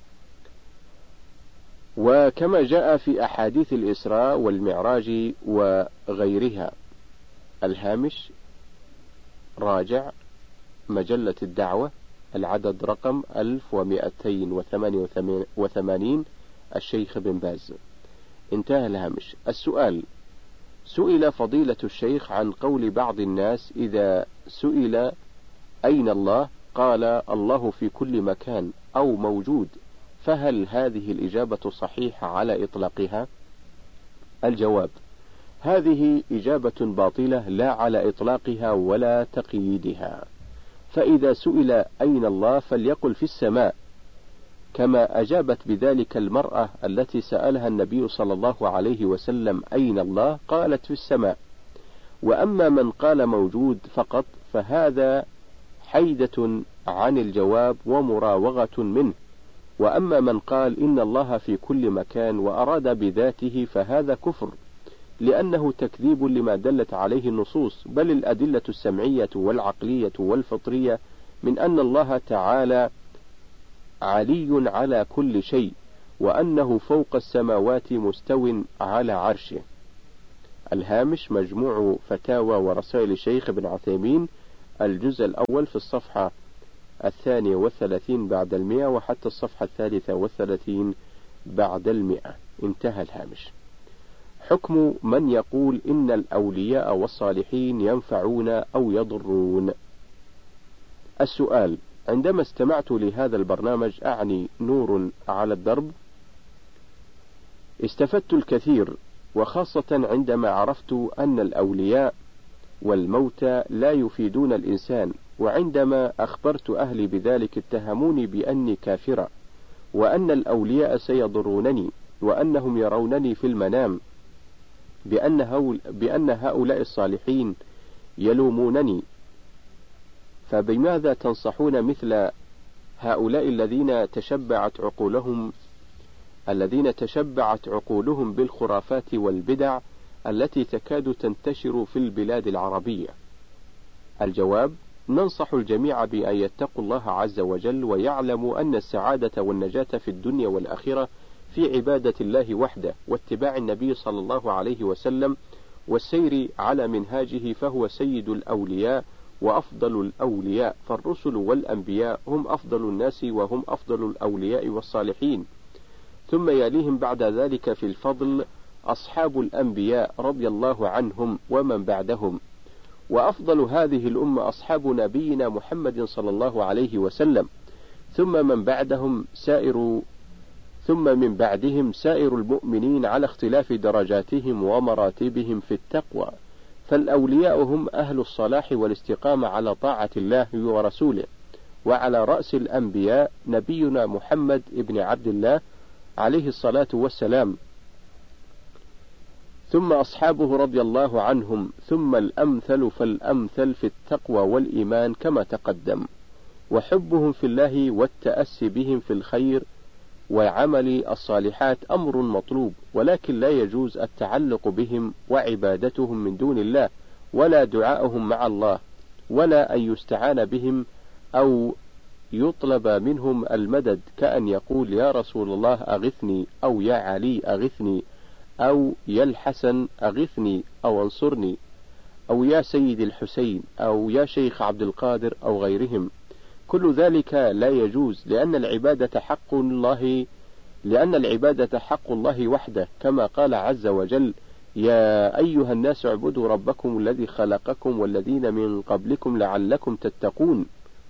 وكما جاء في أحاديث الإسراء والمعراج وغيرها. الهامش: راجع مجلة الدعوة العدد رقم ألف ومئتين وثمانية وثمانين، الشيخ بن باز. انتهى الهامش. السؤال: سئل فضيلة الشيخ عن قول بعض الناس إذا سئل أين الله قال: الله في كل مكان أو موجود، فهل هذه الإجابة صحيحة على إطلاقها؟ الجواب: هذه إجابة باطلة لا على إطلاقها ولا تقييدها. فإذا سئل أين الله فليقل في السماء، كما أجابت بذلك المرأة التي سألها النبي صلى الله عليه وسلم أين الله قالت في السماء. وأما من قال موجود فقط فهذا حيدة عن الجواب ومراوغة منه. وأما من قال إن الله في كل مكان وأراد بذاته فهذا كفر، لأنه تكذيب لما دلت عليه النصوص، بل الأدلة السمعية والعقلية والفطرية من أن الله تعالى علي على كل شيء، وأنه فوق السماوات مستو على عرشه. الهامش مجموع فتاوى ورسائل الشيخ ابن عثيمين، الجزء الأول في الصفحة الثانية والثلاثين بعد المئة وحتى الصفحة الثالثة والثلاثين بعد المئة. انتهى الهامش. حكم من يقول إن الأولياء والصالحين ينفعون أو يضرون. السؤال: عندما استمعت لهذا البرنامج، أعني نور على الدرب، استفدت الكثير، وخاصة عندما عرفت أن الأولياء والموتى لا يفيدون الإنسان، وعندما أخبرت أهلي بذلك اتهموني بأني كافرة، وأن الأولياء سيضرونني، وأنهم يرونني في المنام بأن, هول بأن هؤلاء الصالحين يلومونني. فبماذا تنصحون مثل هؤلاء الذين تشبعت عقولهم الذين تشبعت عقولهم بالخرافات والبدع التي تكاد تنتشر في البلاد العربية؟ الجواب: ننصح الجميع بأن يتقوا الله عز وجل، ويعلموا أن السعادة والنجاة في الدنيا والآخرة في عبادة الله وحده، واتباع النبي صلى الله عليه وسلم، والسير على منهاجه، فهو سيد الأولياء وأفضل الأولياء، فالرسل والأنبياء هم أفضل الناس، وهم أفضل الأولياء والصالحين، ثم يليهم بعد ذلك في الفضل أصحاب الأنبياء رضي الله عنهم ومن بعدهم، وأفضل هذه الأمة أصحاب نبينا محمد صلى الله عليه وسلم، ثم من بعدهم سائر ثم من بعدهم سائر المؤمنين على اختلاف درجاتهم ومراتبهم في التقوى، فالأولياء هم أهل الصلاح والاستقامة على طاعة الله ورسوله، وعلى رأس الأنبياء نبينا محمد ابن عبد الله عليه الصلاة والسلام، ثم أصحابه رضي الله عنهم، ثم الأمثل فالأمثل في التقوى والإيمان كما تقدم، وحبهم في الله والتأسي بهم في الخير وعمل الصالحات أمر مطلوب، ولكن لا يجوز التعلق بهم وعبادتهم من دون الله، ولا دعاءهم مع الله، ولا أن يستعان بهم أو يطلب منهم المدد، كأن يقول يا رسول الله أغثني، أو يا علي أغثني، أو يا الحسن أغثني أو انصرني، أو يا سيد الحسين، أو يا شيخ عبد القادر، أو غيرهم. كل ذلك لا يجوز، لأن العبادة حق الله لأن العبادة حق الله وحده، كما قال عز وجل: يا أيها الناس اعبدوا ربكم الذي خلقكم والذين من قبلكم لعلكم تتقون.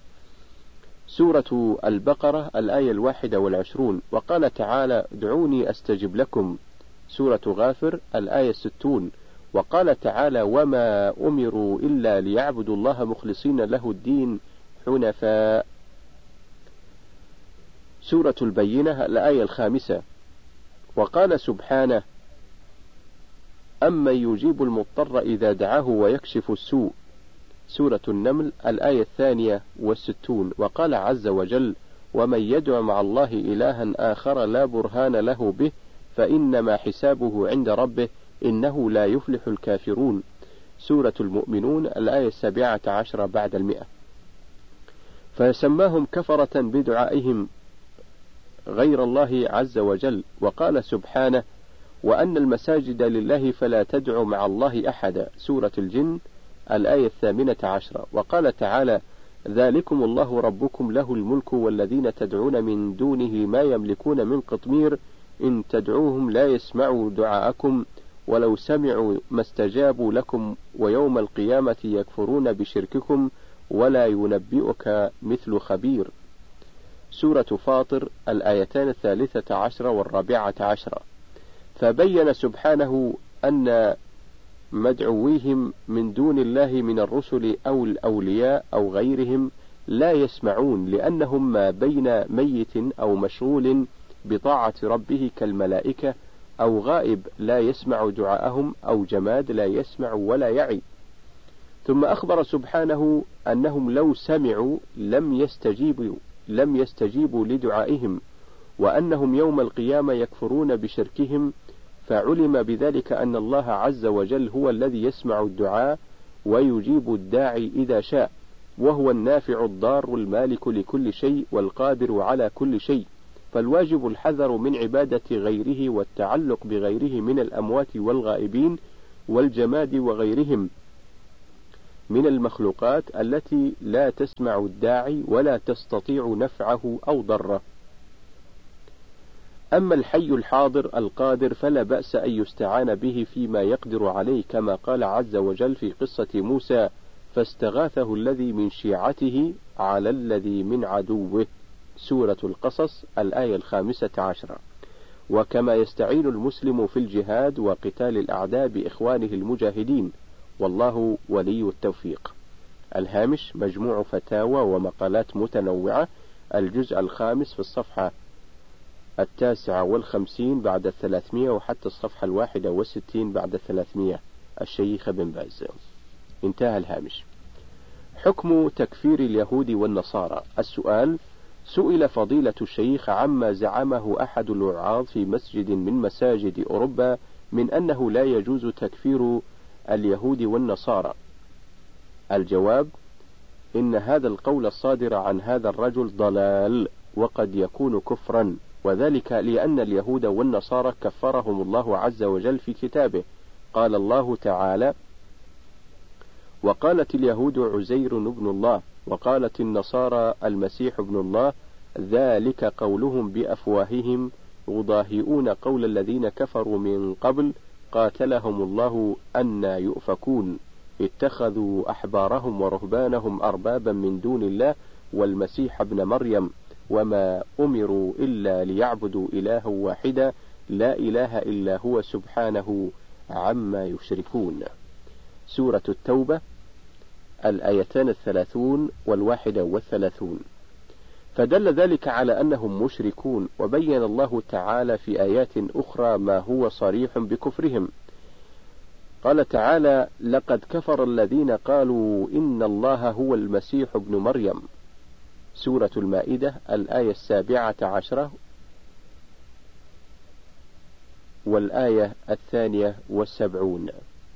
سورة البقرة الآية الواحدة والعشرون. وقال تعالى: ادعوني أستجب لكم. سورة غافر الآية الستون. وقال تعالى: وما أمروا إلا ليعبدوا الله مخلصين له الدين حنفاء. سورة البينة الآية الخامسة. وقال سبحانه: أمن يجيب المضطر إذا دعاه ويكشف السوء. سورة النمل الآية الثانية والستون. وقال عز وجل: ومن يدع مع الله إلها آخر لا برهان له به فإنما حسابه عند ربه إنه لا يفلح الكافرون. سورة المؤمنون الآية السابعة عشر بعد المئة. فسماهم كفرة بدعائهم غير الله عز وجل. وقال سبحانه: وأن المساجد لله فلا تدعوا مع الله أحدا. سورة الجن الآية الثامنة عشرة. وقال تعالى: ذلكم الله ربكم له الملك والذين تدعون من دونه ما يملكون من قطمير إن تدعوهم لا يسمعوا دعاءكم ولو سمعوا ما استجابوا لكم ويوم القيامة يكفرون بشرككم ولا ينبئك مثل خبير. سورة فاطر الآيتان الثالثة عشرة والرابعة عشرة. فبين سبحانه أن مدعويهم من دون الله من الرسل أو الأولياء أو غيرهم لا يسمعون، لأنهم ما بين ميت أو مشغول بطاعة ربه كالملائكة، أو غائب لا يسمع دعاءهم، أو جماد لا يسمع ولا يعي. ثم أخبر سبحانه أنهم لو سمعوا لم يستجيبوا لم يستجيبوا لدعائهم، وأنهم يوم القيامة يكفرون بشركهم، فعلم بذلك أن الله عز وجل هو الذي يسمع الدعاء ويجيب الداعي إذا شاء، وهو النافع الضار المالك لكل شيء والقادر على كل شيء، فالواجب الحذر من عبادة غيره والتعلق بغيره من الأموات والغائبين والجماد وغيرهم من المخلوقات التي لا تسمع الداعي ولا تستطيع نفعه أو ضره. أما الحي الحاضر القادر فلا بأس أن يستعان به فيما يقدر عليه، كما قال عز وجل في قصة موسى: فاستغاثه الذي من شيعته على الذي من عدوه، سورة القصص الآية الخامسة عشرة. وكما يستعين المسلم في الجهاد وقتال الأعداء بإخوانه المجاهدين، والله ولي التوفيق. الهامش: مجموع فتاوى ومقالات متنوعة، الجزء الخامس في الصفحة التاسعة والخمسين بعد الثلاثمائة وحتى الصفحة الواحدة والستين بعد الثلاثمائة، الشيخ بن باز. انتهى الهامش. حكم تكفير اليهود والنصارى. السؤال: سئل فضيلة الشيخ عما زعمه أحد الوعاظ في مسجد من مساجد أوروبا من أنه لا يجوز تكفير اليهود والنصارى. الجواب: إن هذا القول الصادر عن هذا الرجل ضلال، وقد يكون كفرا، وذلك لأن اليهود والنصارى كفرهم الله عز وجل في كتابه. قال الله تعالى: وقالت اليهود عزير ابن الله، وقالت النصارى المسيح ابن الله، ذلك قولهم بأفواههم يضاهئون قول الذين كفروا من قبل قاتلهم الله أنى يؤفكون، اتخذوا أحبارهم ورهبانهم أربابا من دون الله والمسيح ابن مريم وما أمروا إلا ليعبدوا إلها واحدا لا إله إلا هو سبحانه عما يشركون. سورة التوبة الآيتان الثلاثون والواحدة والثلاثون. فدل ذلك على أنهم مشركون، وبين الله تعالى في آيات أخرى ما هو صريح بكفرهم. قال تعالى: لقد كفر الذين قالوا إن الله هو المسيح ابن مريم، سورة المائدة الآية السابعة عشرة والآية الثانية والسبعون.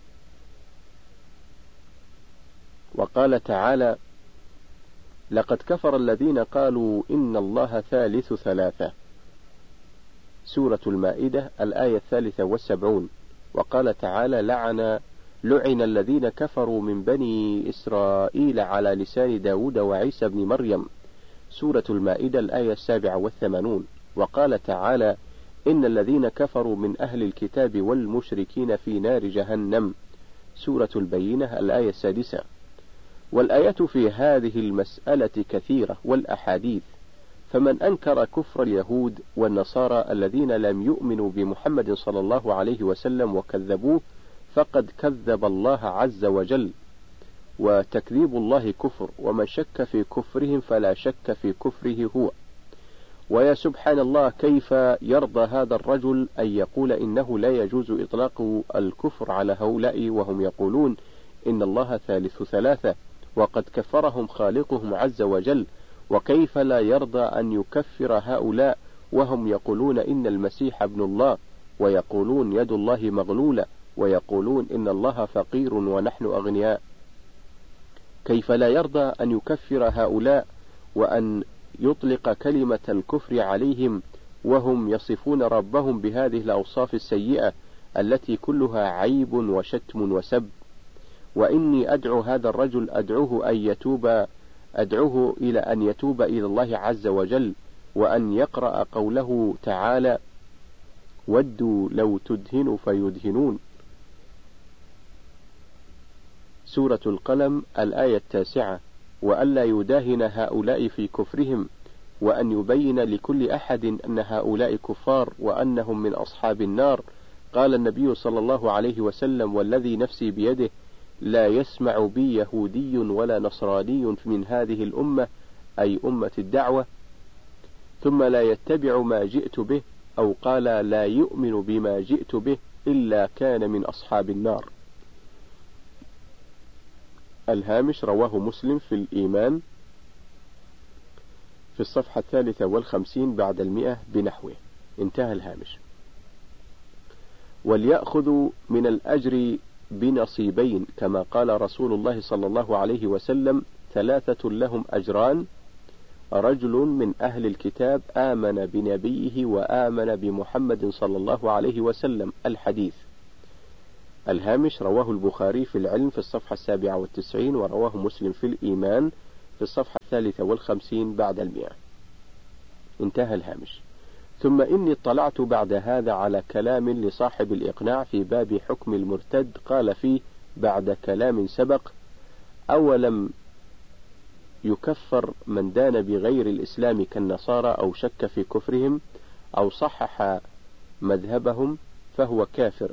وقال تعالى: لقد كفر الذين قالوا إن الله ثالث ثلاثة، سورة المائدة الآية الثالثة والسبعون. وقال تعالى: لعن لعن الذين كفروا من بني إسرائيل على لسان داود وعيسى بن مريم، سورة المائدة الآية السابعة والثمانون. وقال تعالى: إن الذين كفروا من أهل الكتاب والمشركين في نار جهنم، سورة البينة الآية السادسة. والآيات في هذه المسألة كثيرة والأحاديث، فمن أنكر كفر اليهود والنصارى الذين لم يؤمنوا بمحمد صلى الله عليه وسلم وكذبوه فقد كذب الله عز وجل، وتكذيب الله كفر، ومن شك في كفرهم فلا شك في كفره هو. ويا سبحان الله، كيف يرضى هذا الرجل أن يقول إنه لا يجوز إطلاق الكفر على هؤلاء وهم يقولون إن الله ثالث ثلاثة، وقد كفرهم خالقهم عز وجل؟ وكيف لا يرضى أن يكفر هؤلاء وهم يقولون إن المسيح ابن الله، ويقولون يد الله مغلولة، ويقولون إن الله فقير ونحن أغنياء؟ كيف لا يرضى أن يكفر هؤلاء وأن يطلق كلمة الكفر عليهم وهم يصفون ربهم بهذه الأوصاف السيئة التي كلها عيب وشتم وسب؟ وإني أدعو هذا الرجل، أدعوه أن يتوب أدعوه إلى أن يتوب إلى الله عز وجل، وأن يقرأ قوله تعالى: ودوا لو تدهن فيدهنون، سورة القلم الآية التاسعة. وألا يداهن هؤلاء في كفرهم، وأن يبين لكل أحد أن هؤلاء كفار وأنهم من أصحاب النار. قال النبي صلى الله عليه وسلم: والذي نفسي بيده لا يسمع بي يهودي ولا نصراني من هذه الأمة، أي أمة الدعوة، ثم لا يتبع ما جئت به، أو قال لا يؤمن بما جئت به، إلا كان من أصحاب النار. الهامش: رواه مسلم في الإيمان في الصفحة الثالثة والخمسين بعد المئة بنحوه. انتهى الهامش. وليأخذوا من الأجر بنصيبين، كما قال رسول الله صلى الله عليه وسلم: ثلاثة لهم أجران: رجل من أهل الكتاب آمن بنبيه وآمن بمحمد صلى الله عليه وسلم، الحديث. الهامش: رواه البخاري في العلم في الصفحة السابعة والتسعين، ورواه مسلم في الإيمان في الصفحة الثالثة والخمسين بعد المئة. انتهى الهامش. ثم إني اطلعت بعد هذا على كلام لصاحب الإقناع في باب حكم المرتد، قال فيه بعد كلام سبق: أولم يكفر من دان بغير الإسلام كالنصارى أو شك في كفرهم أو صحح مذهبهم فهو كافر.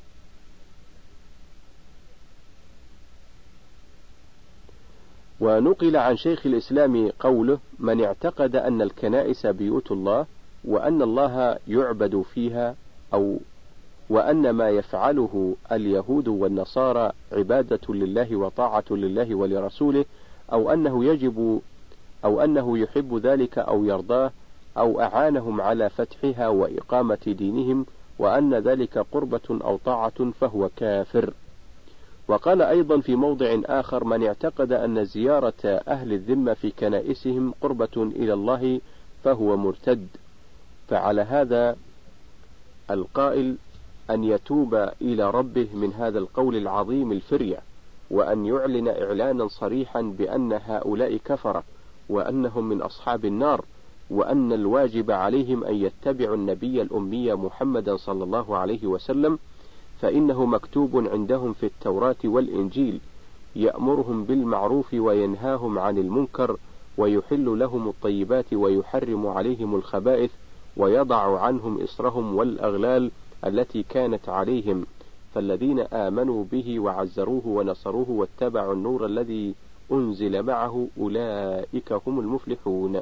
ونقل عن شيخ الإسلام قوله: من اعتقد أن الكنائس بيوت الله وأن الله يعبد فيها، أو وأن ما يفعله اليهود والنصارى عبادة لله وطاعة لله ولرسوله، أو أنه يجب أو أنه يحب ذلك أو يرضاه، أو أعانهم على فتحها وإقامة دينهم، وأن ذلك قربة أو طاعة، فهو كافر. وقال أيضا في موضع آخر: من اعتقد أن زيارة أهل الذمة في كنائسهم قربة إلى الله فهو مرتد. فعلى هذا القائل أن يتوب إلى ربه من هذا القول العظيم الفرية، وأن يعلن إعلانا صريحا بأن هؤلاء كفرة، وأنهم من أصحاب النار، وأن الواجب عليهم أن يتبعوا النبي الأمي محمدا صلى الله عليه وسلم، فإنه مكتوب عندهم في التوراة والإنجيل، يأمرهم بالمعروف وينهاهم عن المنكر، ويحل لهم الطيبات ويحرم عليهم الخبائث، ويضع عنهم إصرهم والأغلال التي كانت عليهم. فالذين آمنوا به وعزروه ونصروه واتبعوا النور الذي أنزل معه أولئك هم المفلحون.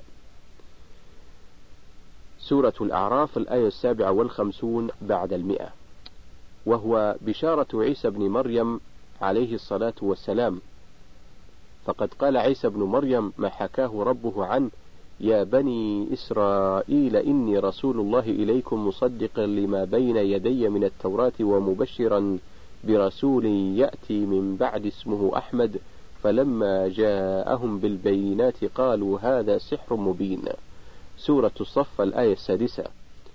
سورة الأعراف الآية السابعة والخمسون بعد المئة. وهو بشارة عيسى بن مريم عليه الصلاة والسلام. فقد قال عيسى بن مريم ما حكاه ربه عنه: يا بني إسرائيل إني رسول الله إليكم مصدقا لما بين يدي من التوراة ومبشرا برسول يأتي من بعد اسمه أحمد، فلما جاءهم بالبينات قالوا هذا سحر مبين. سورة الصف الآية السادسة.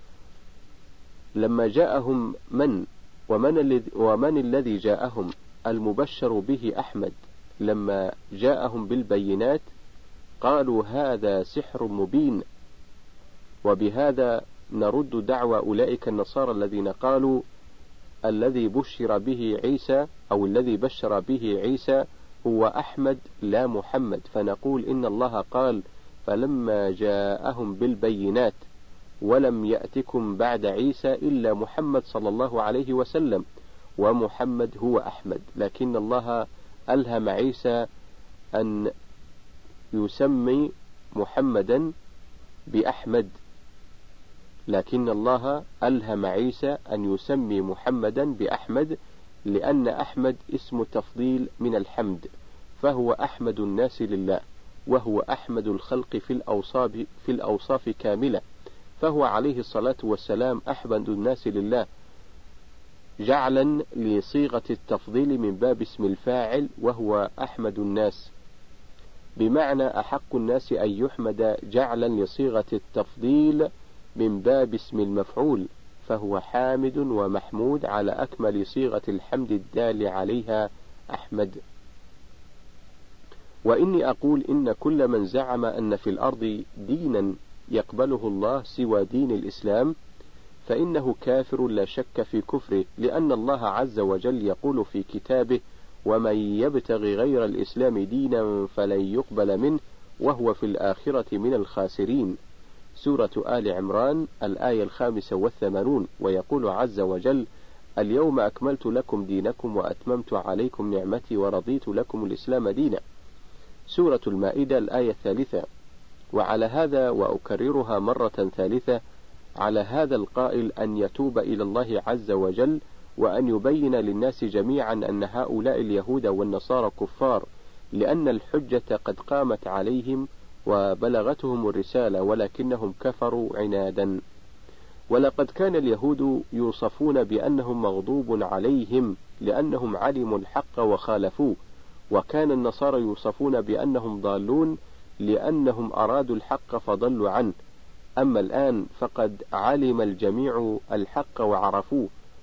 لما جاءهم من ومن الذي, ومن الذي جاءهم؟ المبشر به أحمد. لما جاءهم بالبينات قالوا هذا سحر مبين. وبهذا نرد دعوى أولئك النصارى الذين قالوا الذي بشر به عيسى أو الذي بشر به عيسى هو أحمد لا محمد، فنقول إن الله قال فلما جاءهم بالبينات ولم يأتكم بعد عيسى إلا محمد صلى الله عليه وسلم، ومحمد هو أحمد، لكن الله ألهم عيسى أن يسمي محمدا بأحمد، لكن الله ألهم عيسى أن يسمي محمدا بأحمد، لأن أحمد اسم تفضيل من الحمد، فهو أحمد الناس لله، وهو أحمد الخلق في الأوصاف, في الأوصاف كاملة، فهو عليه الصلاة والسلام أحمد الناس لله، جعلا لصيغة التفضيل من باب اسم الفاعل، وهو أحمد الناس، بمعنى أحق الناس أن يحمد، جعلا لصيغة التفضيل من باب اسم المفعول، فهو حامد ومحمود على أكمل صيغة الحمد الدال عليها أحمد. وإني أقول إن كل من زعم أن في الأرض دينا يقبله الله سوى دين الإسلام فإنه كافر لا شك في كفره، لأن الله عز وجل يقول في كتابه: ومن يبتغي غير الإسلام دينا فلن يقبل منه وهو في الآخرة من الخاسرين. سورة آل عمران الآية الخامسة والثمانون. ويقول عز وجل: اليوم أكملت لكم دينكم وأتممت عليكم نعمتي ورضيت لكم الإسلام دينا. سورة المائدة الآية الثالثة. وعلى هذا وأكررها مرة ثالثة، على هذا القائل أن يتوب إلى الله عز وجل، وأن يبين للناس جميعا أن هؤلاء اليهود والنصارى كفار، لأن الحجة قد قامت عليهم وبلغتهم الرسالة، ولكنهم كفروا عنادا. ولقد كان اليهود يوصفون بأنهم مغضوب عليهم لأنهم علموا الحق وخالفوه، وكان النصارى يوصفون بأنهم ضالون لأنهم أرادوا الحق فضلوا عنه. أما الآن فقد علم الجميع الحق وعرفوه،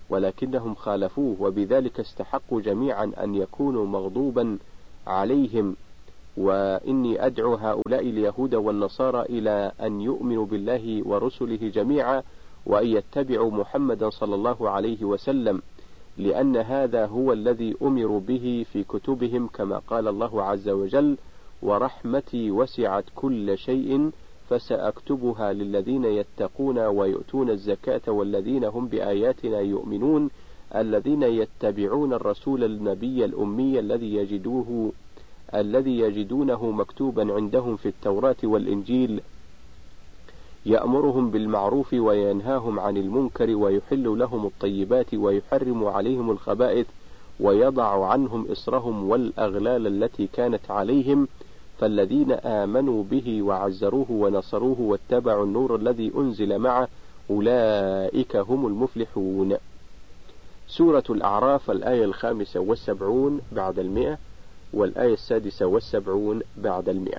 ولكنهم خالفوه، وبذلك استحقوا جميعا أن يكونوا مغضوبا عليهم. وإني أدعو هؤلاء اليهود والنصارى إلى أن يؤمنوا بالله ورسله جميعا، وأن يتبعوا محمدا صلى الله عليه وسلم، لأن هذا هو الذي أمروا به في كتبهم، كما قال الله عز وجل: ورحمتي وسعت كل شيء فسأكتبها للذين يتقون ويؤتون الزكاة والذين هم بآياتنا يؤمنون، الذين يتبعون الرسول النبي الأمي الذي يجدوه الذي يجدونه مكتوبا عندهم في التوراة والإنجيل، يأمرهم بالمعروف وينهاهم عن المنكر ويحل لهم الطيبات ويحرم عليهم الخبائث ويضع عنهم إصرهم والأغلال التي كانت عليهم. فالذين آمنوا به وعزروه ونصروه واتبعوا النور الذي أنزل معه أولئك هم المفلحون. سورة الأعراف الآية الخامسة والسبعون بعد المئة، والآية السادسة والسبعون بعد المئة.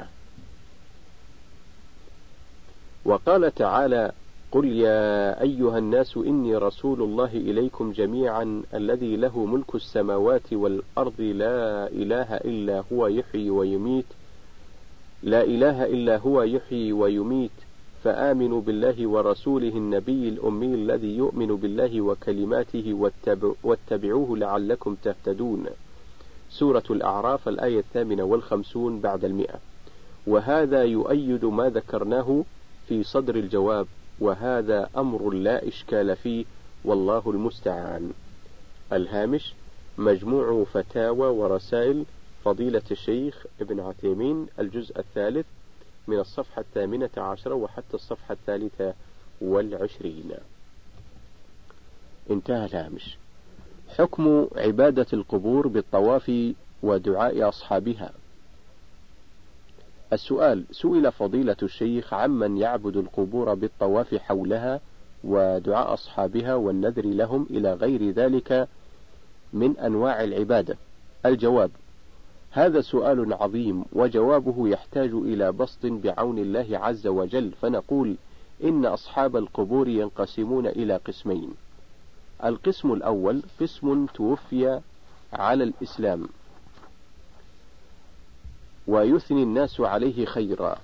وقال تعالى: قل يا أيها الناس إني رسول الله إليكم جميعا الذي له ملك السماوات والأرض لا إله إلا هو يحيي ويميت لا إله إلا هو يحيي ويميت فآمنوا بالله ورسوله النبي الأمي الذي يؤمن بالله وكلماته واتبعوه لعلكم تهتدون. سورة الأعراف الآية الثامنة والخمسون بعد المئة. وهذا يؤيد ما ذكرناه في صدر الجواب، وهذا أمر لا إشكال فيه، والله المستعان. الهامش: مجموع فتاوى ورسائل فضيلة الشيخ ابن عثيمين، الجزء الثالث، من الصفحة الثامنة عشرة وحتى الصفحة الثالثة والعشرين. انتهى الهامش. حكم عبادة القبور بالطواف ودعاء أصحابها. السؤال: سئل فضيلة الشيخ عمن يعبد القبور بالطواف حولها ودعاء أصحابها والنذر لهم إلى غير ذلك من أنواع العبادة. الجواب: هذا سؤال عظيم، وجوابه يحتاج إلى بسط بعون الله عز وجل، فنقول إن أصحاب القبور ينقسمون إلى قسمين. القسم الأول قسم توفي على الإسلام ويثني الناس عليه خيرا،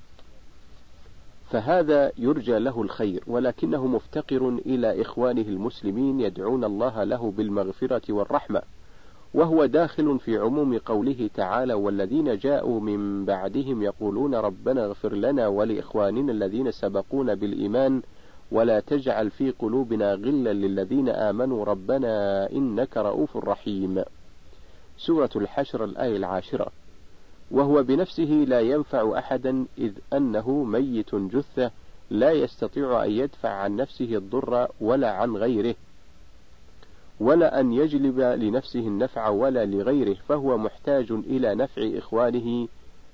فهذا يرجى له الخير، ولكنه مفتقر إلى إخوانه المسلمين يدعون الله له بالمغفرة والرحمة، وهو داخل في عموم قوله تعالى: والذين جاءوا من بعدهم يقولون ربنا اغفر لنا ولإخواننا الذين سبقونا بالإيمان ولا تجعل في قلوبنا غلا للذين آمنوا ربنا إنك رؤوف رحيم. سورة الحشر الآية العاشرة. وهو بنفسه لا ينفع أحدا، إذ أنه ميت جثة لا يستطيع أن يدفع عن نفسه الضر ولا عن غيره، ولا أن يجلب لنفسه النفع ولا لغيره، فهو محتاج إلى نفع إخوانه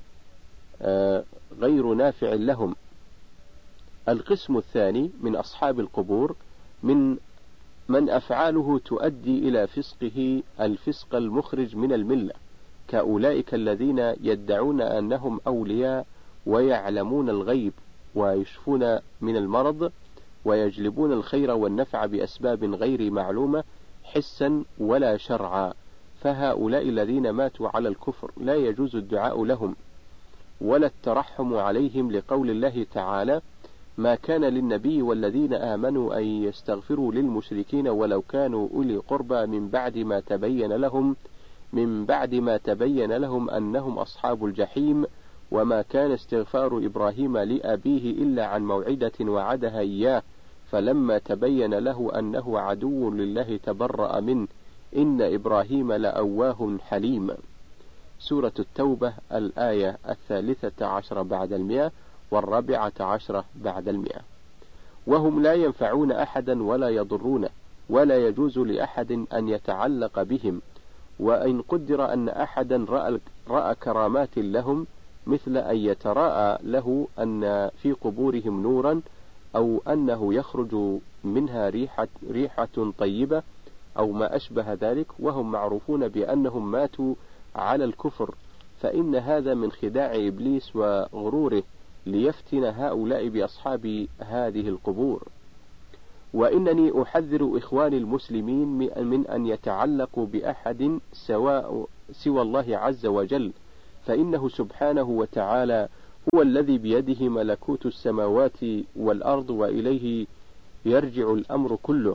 غير نافع لهم. القسم الثاني من أصحاب القبور من من أفعاله تؤدي إلى فسقه الفسق المخرج من الملة، كأولئك الذين يدعون أنهم أولياء ويعلمون الغيب ويشفون من المرض ويجلبون الخير والنفع بأسباب غير معلومة حسا ولا شرعا، فهؤلاء الذين ماتوا على الكفر لا يجوز الدعاء لهم ولا الترحم عليهم، لقول الله تعالى: ما كان للنبي والذين آمنوا أن يستغفروا للمشركين ولو كانوا أولي قربى من بعد ما تبين لهم من بعد ما تبين لهم أنهم أصحاب الجحيم، وما كان استغفار إبراهيم لأبيه إلا عن موعدة وعدها إياه، فلما تبين له أنه عدو لله تبرأ منه، إن إبراهيم لأواه حليم. سورة التوبة الآية الثالثة عشر بعد المئة والرابعة عشرة بعد المئة. وهم لا ينفعون أحدا ولا يضرونه، ولا يجوز لأحد أن يتعلق بهم، وإن قدر أن أحدا رأى, رأى كرامات لهم، مثل أن يتراءى له أن في قبورهم نورا، أو أنه يخرج منها ريحة, ريحة طيبة أو ما أشبه ذلك، وهم معروفون بأنهم ماتوا على الكفر، فإن هذا من خداع إبليس وغروره ليفتن هؤلاء بأصحاب هذه القبور. وإنني أحذر إخواني المسلمين من أن يتعلقوا بأحد سواء سوى الله عز وجل، فإنه سبحانه وتعالى هو الذي بيده ملكوت السماوات والأرض، وإليه يرجع الأمر كله،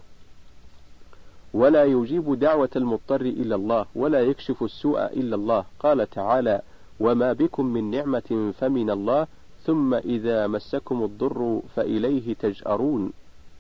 ولا يجيب دعوة المضطر إلا الله، ولا يكشف السوء إلا الله. قال تعالى: وما بكم من نعمة فمن الله ثم إذا مسكم الضر فإليه تجأرون.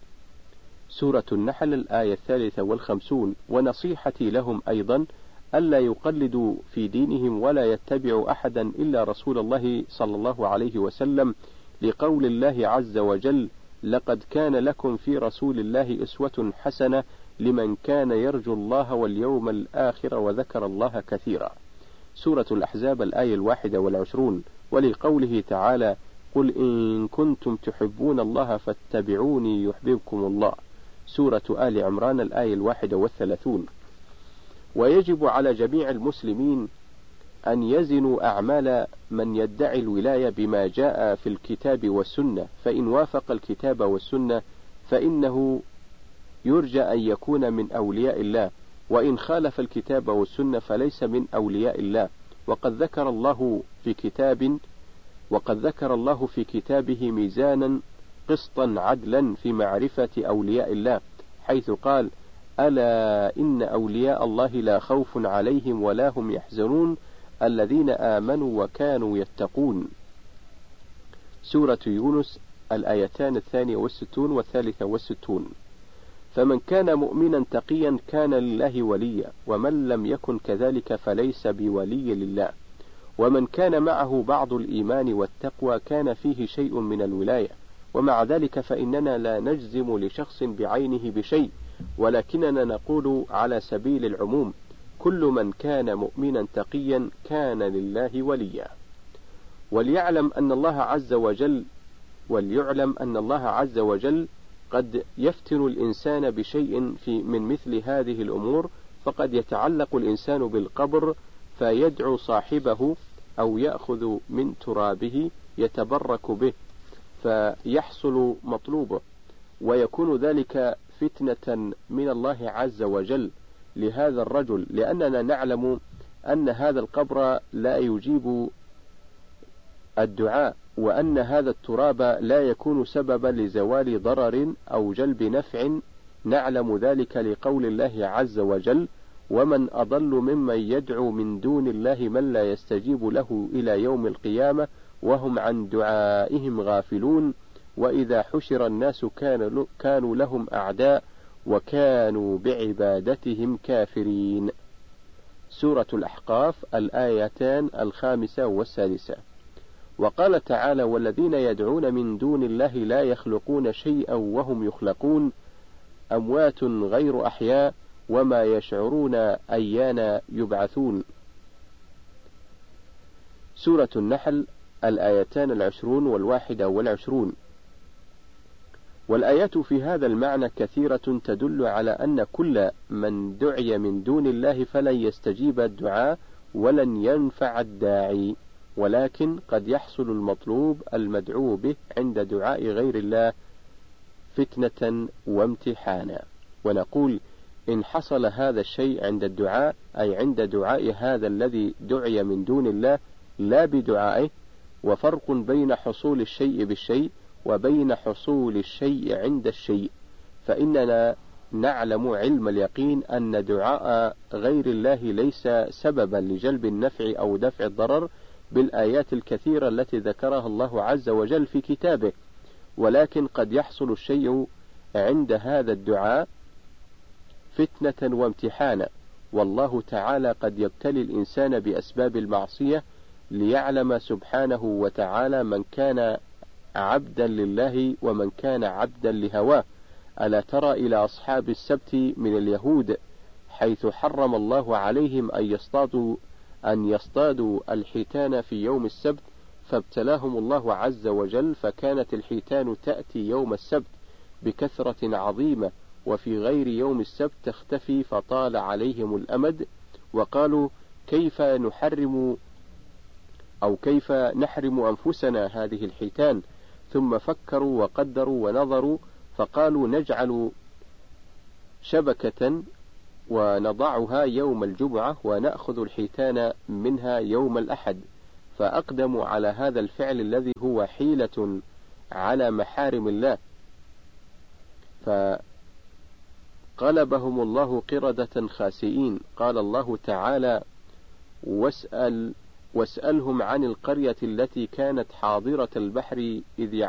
سورة النحل الآية الثالثة والخمسون. ونصيحتي لهم أيضا ألا يقلدوا في دينهم ولا يتبعوا أحدا إلا رسول الله صلى الله عليه وسلم، لقول الله عز وجل: لقد كان لكم في رسول الله أسوة حسنة لمن كان يرجو الله واليوم الآخر وذكر الله كثيرا. سورة الأحزاب الآية الواحدة والعشرون. ولقوله تعالى: قل إن كنتم تحبون الله فاتبعوني يحببكم الله. سورة آل عمران الآية الواحدة والثلاثون. ويجب على جميع المسلمين أن يزنوا أعمال من يدعي الولاية بما جاء في الكتاب والسنة، فإن وافق الكتاب والسنة فإنه يرجى أن يكون من أولياء الله، وإن خالف الكتاب والسنة فليس من أولياء الله. وقد ذكر الله في كتاب وقد ذكر الله في كتابه ميزانا قسطا عدلا في معرفة أولياء الله، حيث قال: ألا إن أولياء الله لا خوف عليهم ولا هم يحزنون الذين آمنوا وكانوا يتقون. سورة يونس الآيتان الثانية والستون والثالثة والستون. فمن كان مؤمنا تقيا كان لله وليا، ومن لم يكن كذلك فليس بولي لله. ومن كان معه بعض الإيمان والتقوى كان فيه شيء من الولاية. ومع ذلك فإننا لا نجزم لشخص بعينه بشيء، ولكننا نقول على سبيل العموم: كل من كان مؤمنا تقيا كان لله وليا. وليعلم أن الله عز وجل وليعلم أن الله عز وجل قد يفتن الإنسان بشيء في من مثل هذه الأمور، فقد يتعلق الإنسان بالقبر فيدعو صاحبه أو يأخذ من ترابه يتبرك به فيحصل مطلوبه، ويكون ذلك فتنة من الله عز وجل لهذا الرجل، لأننا نعلم أن هذا القبر لا يجيب الدعاء، وأن هذا التراب لا يكون سببا لزوال ضرر أو جلب نفع. نعلم ذلك لقول الله عز وجل: ومن أضل ممن يدعو من دون الله من لا يستجيب له إلى يوم القيامة وهم عن دعائهم غافلون، وإذا حشر الناس كانوا لهم أعداء وكانوا بعبادتهم كافرين. سورة الأحقاف الآيتان الخامسة والسادسة. وقال تعالى: والذين يدعون من دون الله لا يخلقون شيئا وهم يخلقون أموات غير أحياء وما يشعرون أيان يبعثون. سورة النحل الآيتان العشرون والواحدة والعشرون. والآيات في هذا المعنى كثيرة تدل على أن كل من دعي من دون الله فلن يستجيب الدعاء ولن ينفع الداعي، ولكن قد يحصل المطلوب المدعو به عند دعاء غير الله فتنة وامتحانا. ونقول: إن حصل هذا الشيء عند الدعاء، أي عند دعاء هذا الذي دعي من دون الله لا بدعائه، وفرق بين حصول الشيء بالشيء وبين حصول الشيء عند الشيء، فإننا نعلم علم اليقين أن دعاء غير الله ليس سببا لجلب النفع أو دفع الضرر بالآيات الكثيرة التي ذكرها الله عز وجل في كتابه، ولكن قد يحصل الشيء عند هذا الدعاء فتنة وامتحانا، والله تعالى قد يبتلي الإنسان بأسباب المعصية ليعلم سبحانه وتعالى من كان عبدا لله ومن كان عبدا لهواه. ألا ترى إلى أصحاب السبت من اليهود حيث حرم الله عليهم أن يصطادوا أن يصطادوا الحيتان في يوم السبت، فابتلاهم الله عز وجل، فكانت الحيتان تأتي يوم السبت بكثرة عظيمة، وفي غير يوم السبت تختفي، فطال عليهم الأمد، وقالوا: كيف نحرم أو كيف نحرم أنفسنا هذه الحيتان؟ ثم فكروا وقدروا ونظروا، فقالوا نجعل شبكة ونضعها يوم الجمعة ونأخذ الحيتان منها يوم الأحد، فأقدموا على هذا الفعل الذي هو حيلة على محارم الله، فقلبهم الله قردة خاسئين. قال الله تعالى: واسأل واسألهم عن القرية التي كانت حاضرة البحر إذ